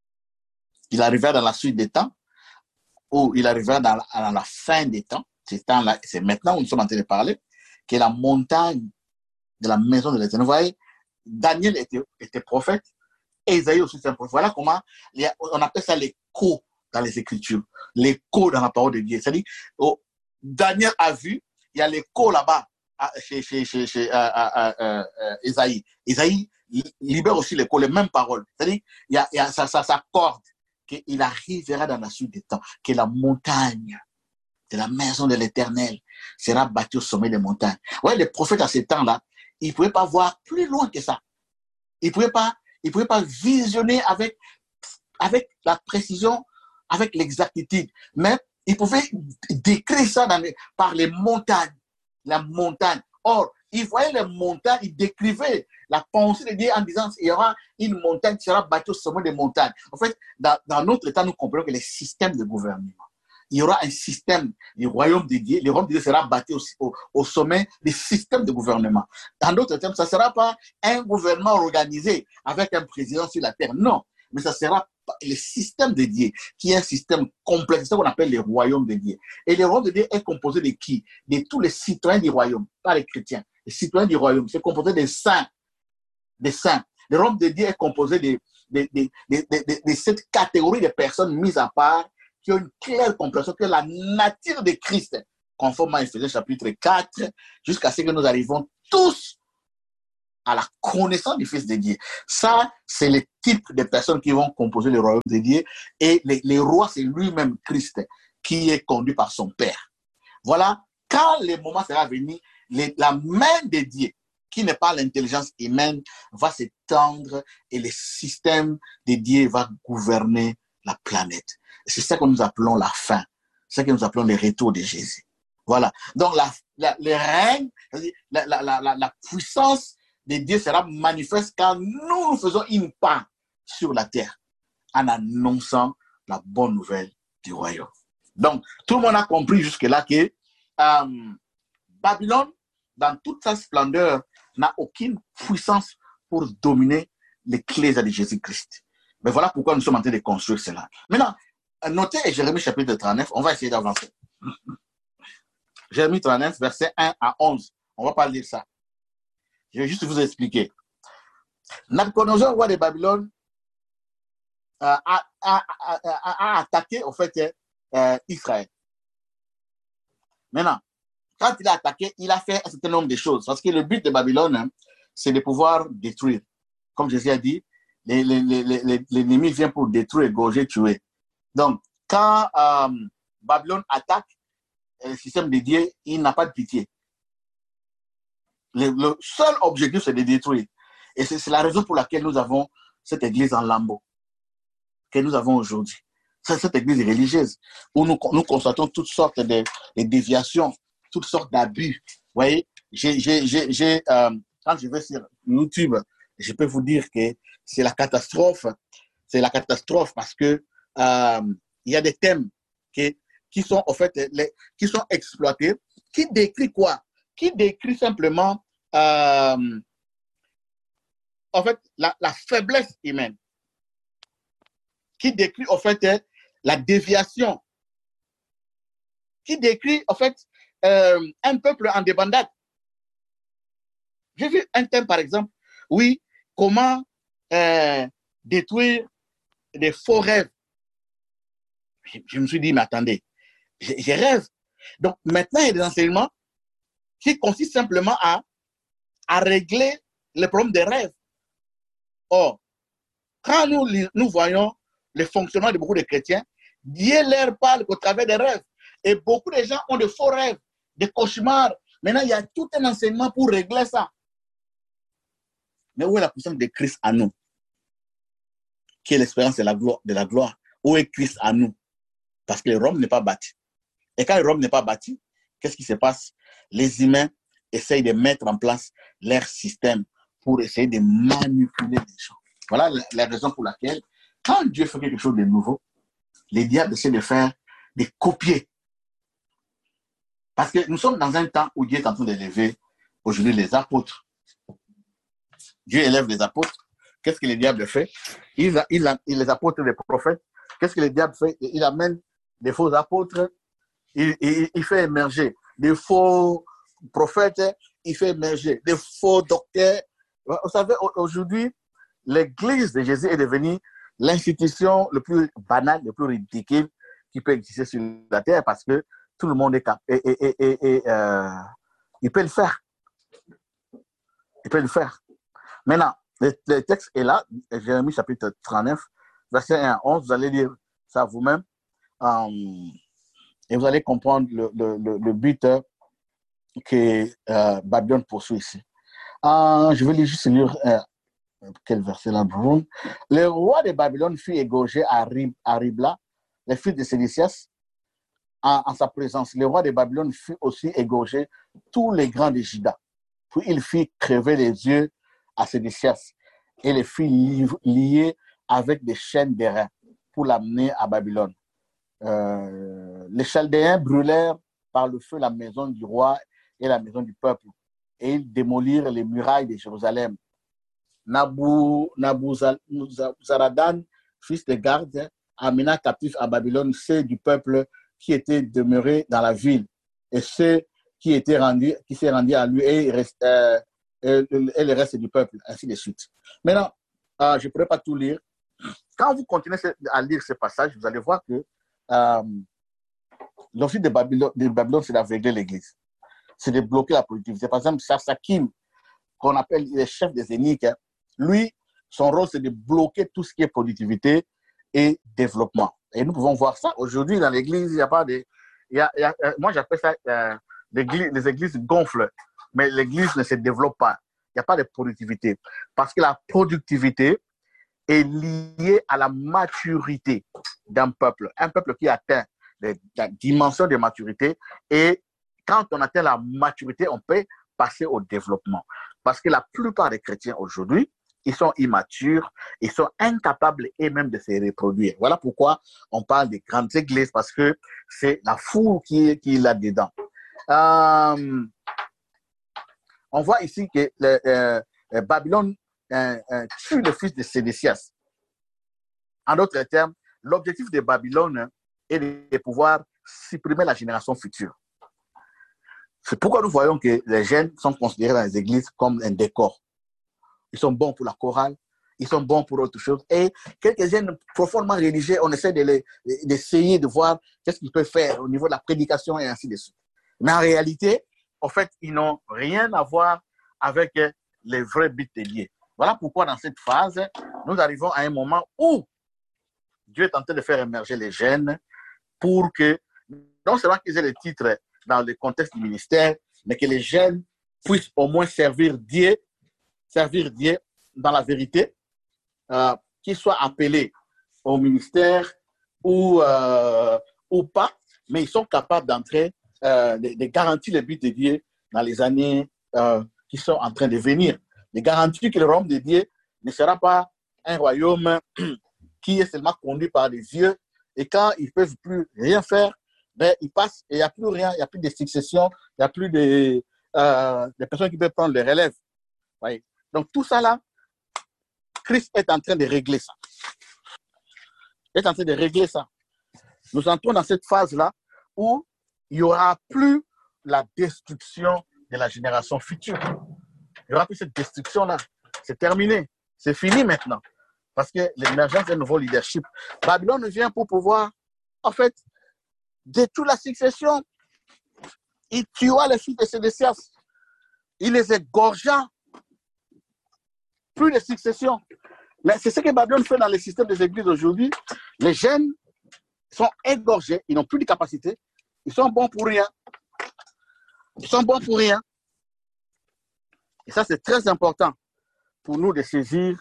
Il arriva dans la suite des temps, ou il arriva dans la, dans la fin des temps. C'est, temps-là, c'est maintenant où nous sommes en train de parler, que la montagne de la maison de l'Éternel. Vous voyez, Daniel était, était prophète, et Isaïe aussi c'est un prophète. Voilà comment on appelle ça l'écho dans les Écritures, l'écho dans la parole de Dieu. C'est-à-dire, oh, Daniel a vu, il y a l'écho là-bas chez, chez, chez, chez euh, euh, euh, euh, Isaïe. Isaïe libère aussi l'écho, les mêmes paroles. C'est-à-dire, il y a, il y a, ça, ça s'accorde qu'il arrivera dans la suite des temps, que la montagne de la maison de l'Éternel sera bâtie au sommet des montagnes. Ouais, les prophètes à ce temps-là, ils ne pouvaient pas voir plus loin que ça. Ils ne pouvaient pas, ils pouvaient pas visionner avec, avec la précision, avec l'exactitude. Mais ils pouvaient décrire ça dans les, par les montagnes. La montagne. Or, ils voyaient les montagnes, ils décrivaient la pensée de Dieu en disant qu'il y aura une montagne qui sera bâtie au sommet des montagnes. En fait, dans, dans notre temps, nous comprenons que les systèmes de gouvernement, il y aura un système du royaume de Dieu. Le royaume de Dieu sera bâti au, au, au sommet des systèmes de gouvernement. Dans d'autres termes, ça ne sera pas un gouvernement organisé avec un président sur la terre. Non, mais ça sera le système de Dieu, qui est un système complexe, c'est ce qu'on appelle le royaume de Dieu. Et le royaume de Dieu est composé de qui? De tous les citoyens du royaume, pas les chrétiens. Les citoyens du royaume, c'est composé des saints. Des saints. Le royaume de Dieu est composé de, de, de, de, de, de, de cette catégorie de personnes mises à part qui ont une claire compréhension que la nature de Christ, conforme à Éphésiens chapitre quatre, jusqu'à ce que nous arrivons tous à la connaissance du Fils de Dieu. Ça, c'est le type de personnes qui vont composer le royaume de Dieu. Et le, le roi, c'est lui-même Christ, qui est conduit par son Père. Voilà, quand le moment sera venu, les, la main de Dieu, qui n'est pas l'intelligence humaine, va s'étendre et le système de Dieu va gouverner la planète. C'est ça que nous appelons la fin. C'est ça que nous appelons le retour de Jésus. Voilà. Donc, la, la, le règne, la, la, la, la, la puissance de Dieu sera manifeste quand nous faisons une part sur la terre en annonçant la bonne nouvelle du royaume. Donc, tout le monde a compris jusque-là que euh, Babylone, dans toute sa splendeur, n'a aucune puissance pour dominer l'Ecclésia de Jésus-Christ. Mais voilà pourquoi nous sommes en train de construire cela. Maintenant, notez Jérémie chapitre trente-neuf, on va essayer d'avancer. Jérémie trente-neuf, versets un à onze. On ne va pas lire ça. Je vais juste vous expliquer. Nabuchodonosor, roi de Babylone, euh, a, a, a, a, a attaqué au fait euh, Israël. Maintenant, quand il a attaqué, il a fait un certain nombre de choses. Parce que le but de Babylone, hein, c'est de pouvoir détruire. Comme Jésus a dit, l'ennemi vient pour détruire, égorger, tuer. Donc, quand euh, Babylone attaque le système de Dieu, il n'a pas de pitié. Le, le seul objectif, c'est de détruire. Et c'est la raison pour laquelle nous avons cette église en lambeaux que nous avons aujourd'hui. C'est cette église religieuse où nous, nous constatons toutes sortes de, de déviations, toutes sortes d'abus. Vous voyez, j'ai, j'ai, j'ai, euh, quand je vais sur YouTube, je peux vous dire que c'est la catastrophe. C'est la catastrophe parce que euh, il y a des thèmes qui, qui sont en fait les, qui sont exploités, qui décrit quoi? Qui décrit simplement euh, en fait la, la faiblesse humaine, qui décrit en fait la déviation, qui décrit en fait euh, un peuple en débandade. J'ai vu un thème par exemple, oui, comment euh, détruire des faux rêves. Je, je me suis dit, mais attendez, je, je rêve. Donc maintenant, il y a des enseignements qui consistent simplement à, à régler le problème des rêves. Or, quand nous, nous voyons le fonctionnement de beaucoup de chrétiens, Dieu leur parle qu'au travers des rêves. Et beaucoup de gens ont de faux rêves, des cauchemars. Maintenant, il y a tout un enseignement pour régler ça. Mais où est la puissance de Christ à nous? Qui est l'expérience de la gloire, de la gloire? Où est Christ à nous? Parce que Rome n'est pas bâti. Et quand Rome n'est pas bâti, qu'est-ce qui se passe? Les humains essayent de mettre en place leur système pour essayer de manipuler les gens. Voilà la, la raison pour laquelle, quand Dieu fait quelque chose de nouveau, les diables essaient de faire, de copier. Parce que nous sommes dans un temps où Dieu est en train d'élever aujourd'hui les apôtres. Dieu élève les apôtres. Qu'est-ce que le diable fait? Il, il, il les apôtres, les prophètes. Qu'est-ce que le diable fait? Il amène des faux apôtres. Il, il, il fait émerger des faux prophètes. Il fait émerger des faux docteurs. Vous savez, aujourd'hui, l'église de Jésus est devenue l'institution le plus banale, le plus ridicule qui peut exister sur la terre parce que tout le monde est capable. Et, et, et, et euh, il peut le faire. Il peut le faire. Maintenant, le, le texte est là, Jérémie chapitre trente-neuf, verset un à onze, vous allez lire ça vous-même um, et vous allez comprendre le, le, le, le but euh, que euh, Babylone poursuit ici. Uh, je vais lire juste lire euh, quel verset là. Le roi de Babylone fut égorgé à, Rib, à Ribla, le fils de Sédécias, en, en sa présence. Le roi de Babylone fut aussi égorgé tous les grands de Juda. Puis il fit crever les yeux à Sédécias et les fit lier avec des chaînes d'airain pour l'amener à Babylone. Euh, les Chaldéens brûlèrent par le feu la maison du roi et la maison du peuple et ils démolirent les murailles de Jérusalem. Nabou, Nabuzaradan, fils de garde, amena captif à Babylone ceux du peuple qui étaient demeurés dans la ville et ceux qui étaient rendus, qui s'est rendu à lui et, reste, euh, et, et le reste du peuple, ainsi de suite. Maintenant, euh, je ne pourrais pas tout lire. Quand vous continuez à lire ce passage, vous allez voir que euh, l'objectif de Babylone, de Babylone c'est d'aveugler l'Église. C'est de bloquer la productivité. Par exemple, Sasakim, qu'on appelle le chef des éniques, lui, son rôle, c'est de bloquer tout ce qui est productivité et développement. Et nous pouvons voir ça. Aujourd'hui, dans l'Église, il n'y a pas de... Il y a, il y a, moi, j'appelle ça... Euh, les églises gonflent, mais l'Église ne se développe pas. Il n'y a pas de productivité. Parce que la productivité est liée à la maturité d'un peuple. Un peuple qui atteint la dimension de maturité. Et quand on atteint la maturité, on peut passer au développement. Parce que la plupart des chrétiens aujourd'hui, ils sont immatures, ils sont incapables et même de se reproduire. Voilà pourquoi on parle des grandes églises, parce que c'est la foule qui est, qui est là-dedans. Euh, on voit ici que le, euh, Babylone euh, euh, tue le fils de Sédécias. En d'autres termes, l'objectif de Babylone est de pouvoir supprimer la génération future. C'est pourquoi nous voyons que les jeunes sont considérés dans les églises comme un décor. Ils sont bons pour la chorale, ils sont bons pour autre chose. Et quelques jeunes profondément religieux, on essaie de les, d'essayer de voir qu'est-ce qu'ils peuvent faire au niveau de la prédication et ainsi de suite. Mais en réalité, en fait, ils n'ont rien à voir avec les vrais buts liés. Voilà pourquoi dans cette phase, nous arrivons à un moment où Dieu est en train de faire émerger les jeunes pour que, non seulement qu'ils aient les titres dans le contexte du ministère, mais que les jeunes puissent au moins servir Dieu, servir Dieu dans la vérité, euh, qu'ils soient appelés au ministère ou, euh, ou pas, mais ils sont capables d'entrer, euh, de, de garantir les buts de Dieu dans les années euh, qui sont en train de venir. De garantir que le royaume de Dieu ne sera pas un royaume qui est seulement conduit par des yeux, et quand ils ne peuvent plus rien faire, ben, ils passent et il n'y a plus rien, il n'y a plus de succession, il n'y a plus de, euh, de personnes qui peuvent prendre le relève. Oui. Donc tout ça là, Christ est en train de régler ça. Il est en train de régler ça. Nous entrons dans cette phase-là où il n'y aura plus la destruction de la génération future. Il n'y aura plus cette destruction-là. C'est terminé. C'est fini maintenant. Parce que l'émergence d'un nouveau leadership. Babylone vient pour pouvoir, en fait, détruire la succession. Il tua les fils de Sédécias. Il les égorgea. Plus de succession. Mais c'est ce que Babylone fait dans le système des églises aujourd'hui. Les jeunes sont égorgés, ils n'ont plus de capacité, ils sont bons pour rien. Ils sont bons pour rien. Et ça, c'est très important pour nous de saisir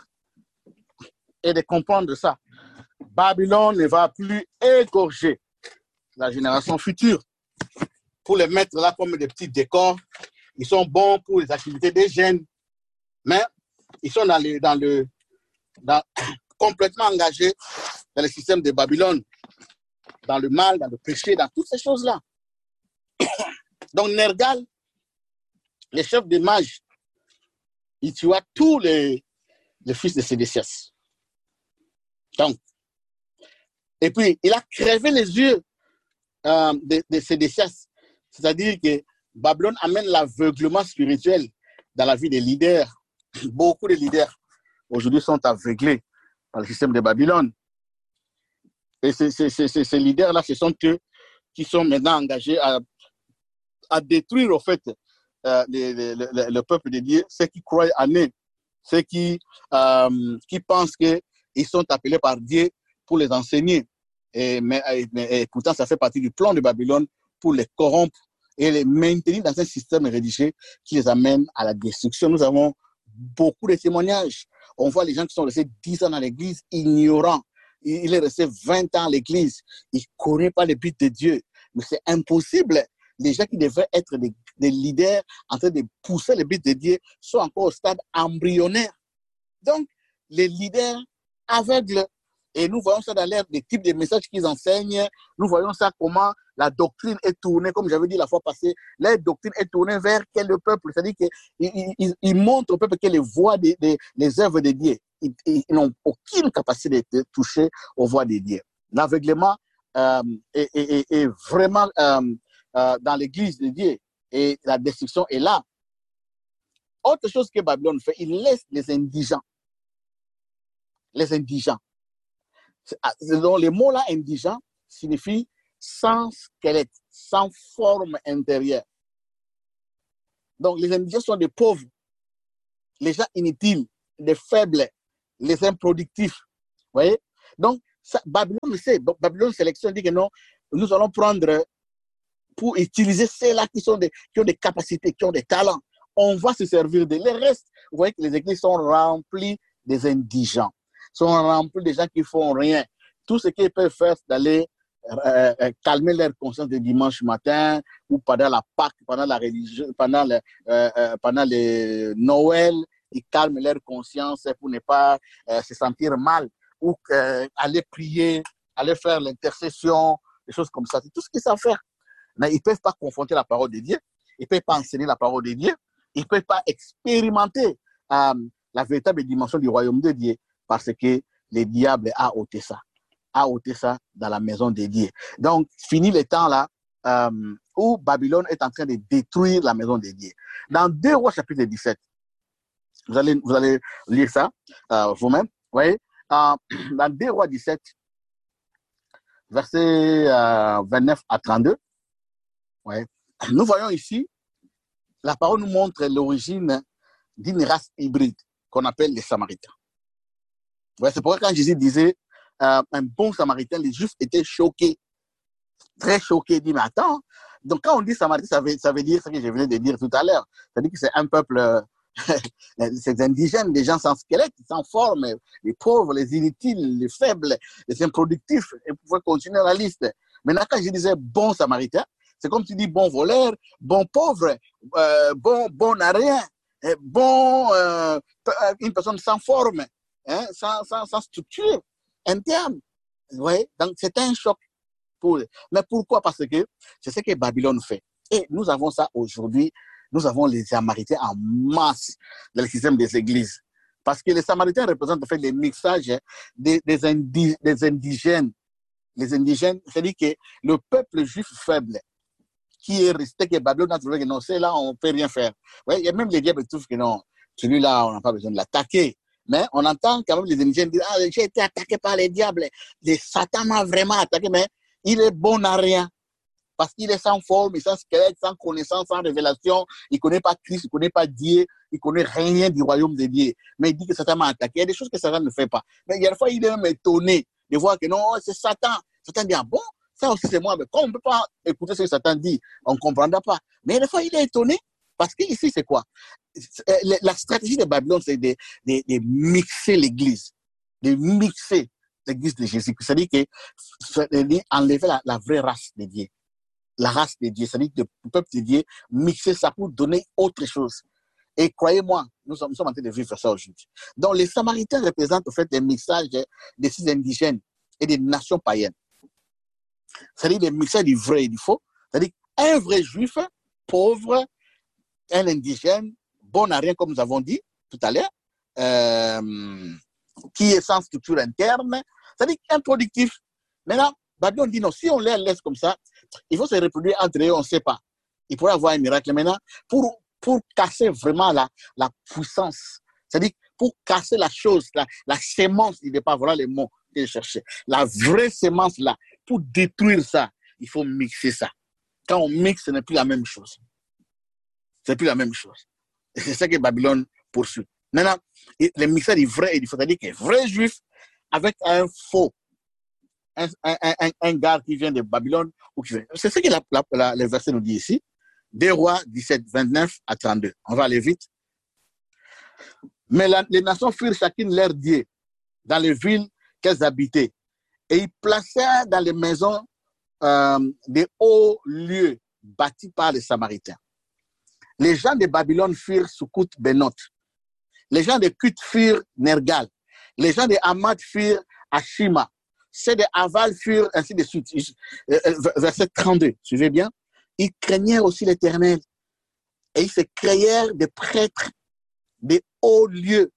et de comprendre ça. Babylone ne va plus égorger la génération future pour les mettre là comme des petits décors. Ils sont bons pour les activités des jeunes, mais ils sont dans le, dans le, dans, complètement engagés dans le système de Babylone, dans le mal, dans le péché, dans toutes ces choses-là. Donc Nergal, le chef des mages, il tua tous les, les fils de Sédécias. Donc, et puis, il a crevé les yeux euh, de, de Sédécias. C'est-à-dire que Babylone amène l'aveuglement spirituel dans la vie des leaders. Beaucoup de leaders aujourd'hui sont aveuglés par le système de Babylone. Et ces, ces, ces, ces leaders-là, ce sont eux qui sont maintenant engagés à, à détruire, au fait, euh, le, le, le, le peuple de Dieu, ceux qui croient en eux, ceux qui, euh, qui pensent qu'ils sont appelés par Dieu pour les enseigner. Et, mais, mais, et pourtant, ça fait partie du plan de Babylone pour les corrompre et les maintenir dans un système religieux qui les amène à la destruction. Nous avons beaucoup de témoignages. On voit les gens qui sont restés dix ans dans l'église, ignorants. Il est resté vingt ans à l'église. Il ne connaît pas les buts de Dieu. Mais c'est impossible. Les gens qui devraient être des, des leaders en train de pousser les buts de Dieu sont encore au stade embryonnaire. Donc, les leaders aveugles, et nous voyons ça dans l'air des types de messages qu'ils enseignent, nous voyons ça comment la doctrine est tournée, comme j'avais dit la fois passée, la doctrine est tournée vers quel peuple, c'est-à-dire qu'ils ils, ils montrent au peuple qu'elles voient des, des, les œuvres de Dieu. Ils, ils n'ont aucune capacité de toucher aux voix de Dieu. L'aveuglement euh, est, est, est vraiment euh, euh, dans l'église de Dieu et la destruction est là. Autre chose que Babylone fait, il laisse les indigents. Les indigents. Donc, les mots-là, indigents, signifie sans squelette, sans forme intérieure. Donc, les indigènes sont des pauvres, les gens inutiles, les faibles, les improductifs. Vous voyez? Donc, ça, Babylone sait. Donc, Babylone sélection dit que non, nous allons prendre pour utiliser ceux-là qui, sont des, qui ont des capacités, qui ont des talents. On va se servir de les restes. Vous voyez que les églises sont remplies des indigents, sont remplies des gens qui font rien. Tout ce qu'ils peuvent faire, c'est d'aller euh, euh, calmer leur conscience le dimanche matin ou pendant la Pâque, pendant la religion, pendant le, euh, euh, pendant le Noël, ils calment leur conscience pour ne pas euh, se sentir mal ou euh, aller prier, aller faire l'intercession, des choses comme ça. C'est tout ce qu'ils savent faire. Mais ils ne peuvent pas confronter la parole de Dieu, ils ne peuvent pas enseigner la parole de Dieu, ils ne peuvent pas expérimenter euh, la véritable dimension du royaume de Dieu parce que le diable a ôté ça, a ôté ça dans la maison de Dieu. Donc, fini le temps là euh, où Babylone est en train de détruire la maison de Dieu. Dans deux Rois chapitre dix-sept, vous allez, vous allez lire ça euh, vous-même, vous voyez, euh, dans deux Rois dix-sept, versets euh, vingt-neuf à trente-deux, ouais. Nous voyons ici, la parole nous montre l'origine d'une race hybride qu'on appelle les Samaritains. Ouais, c'est pourquoi quand Jésus disait euh, un bon Samaritain, les Juifs étaient choqués, très choqués. Ils disent, mais attends, donc quand on dit Samaritain, ça veut, ça veut dire ce que je venais de dire tout à l'heure. C'est-à-dire que c'est un peuple, euh, c'est indigène, des gens sans squelette, sans forme, les pauvres, les inutiles, les faibles, les improductifs, et vous pouvez continuer la liste. Maintenant, quand je disais bon Samaritain, c'est comme tu dis bon voleur, bon pauvre, euh, bon, bon à rien, bon, euh, une personne sans forme, hein, sans, sans, sans structure interne. Ouais, donc c'est un choc pour eux. Mais pourquoi? Parce que c'est ce que Babylone fait. Et nous avons ça aujourd'hui. Nous avons les Samaritains en masse dans le système des églises. Parce que les Samaritains représentent en fait les mixages des, des, indi, des indigènes. Les indigènes, c'est-à-dire que le peuple juif faible, qui est resté, que Babylone a trouvé que non, c'est là, on ne peut rien faire. Ouais, il y a même les diables qui trouvent que non, celui-là, on n'a pas besoin de l'attaquer. Mais on entend quand même les indigènes dire, ah, j'ai été attaqué par les diables. Les Satan m'a vraiment attaqué, mais il est bon à rien. Parce qu'il est sans forme, sans squelette, sans connaissance, sans révélation. Il ne connaît pas Christ, il ne connaît pas Dieu, il ne connaît rien du royaume de Dieu. Mais il dit que Satan m'a attaqué. Il y a des choses que Satan ne fait pas. Mais il y a des fois, il est même étonné de voir que non, c'est Satan. Satan dit, ah bon, ça aussi c'est moi. Mais quand on ne peut pas écouter ce que Satan dit, on ne comprendra pas. Mais il y a des fois, il est étonné. Parce qu'ici, c'est quoi? La stratégie de Babylone, c'est de, de, de mixer l'Église. De mixer l'Église de Jésus. C'est-à-dire que enlever la, la vraie race de Dieu. La race de Dieu, c'est-à-dire que le peuple de Dieu, mixer ça pour donner autre chose. Et croyez-moi, nous sommes, nous sommes en train de vivre ça aujourd'hui. Donc, les Samaritains représentent en fait des mixages de ces indigènes et des nations païennes. C'est-à-dire des mixages du vrai et du faux. C'est-à-dire un vrai juif, pauvre, un indigène, bon à rien, comme nous avons dit tout à l'heure, euh, qui est sans structure interne, c'est-à-dire improductif. Maintenant, Babylone dit non, si on les laisse comme ça, il faut se reproduire entre eux, on ne sait pas. Il pourrait avoir un miracle maintenant pour, pour casser vraiment la, la puissance. C'est-à-dire pour casser la chose, la, la sémence du départ, voilà les mots que je cherchais. La vraie sémence là, pour détruire ça, il faut mixer ça. Quand on mixe, ce n'est plus la même chose. Ce n'est plus la même chose. Et c'est ça que Babylone poursuit. Maintenant, le mixage du vrai et du faux, c'est-à-dire qu'un vrai juif avec un faux. Un, un, un, un gars qui vient de Babylone. Ou qui vient. C'est ce que la, la, la, le verset nous dit ici. deux Rois dix-sept, vingt-neuf à trente-deux. On va aller vite. Mais la, les nations firent chacune leur dieu dans les villes qu'elles habitaient. Et ils placèrent dans les maisons euh, des hauts lieux bâtis par les Samaritains. Les gens de Babylone firent Sukkot Benot. Les gens de Kut firent Nergal. Les gens de Hamad firent Ashima. Ceux de Aval furent ainsi de suite. Verset trente-deux, suivez bien. Ils craignaient aussi l'Éternel. Et ils se créèrent des prêtres, des hauts lieux,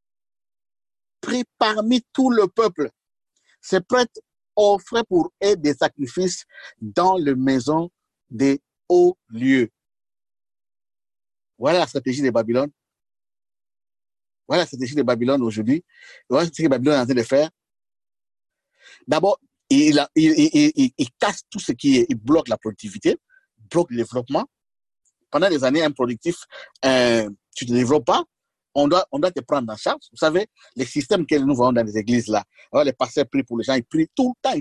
pris parmi tout le peuple. Ces prêtres offraient pour eux des sacrifices dans les maisons des hauts lieux. Voilà la stratégie de Babylone. Voilà la stratégie de Babylone aujourd'hui. Voilà ce que Babylone est en train de faire. D'abord, il, a, il, il, il, il casse tout ce qui est, il bloque la productivité, bloque le développement. Pendant des années improductifs, euh, tu ne te développes pas, on doit, on doit te prendre en charge. Vous savez, les systèmes que nous voyons dans les églises là, alors les pasteurs prient pour les gens, ils prient tout le temps, ils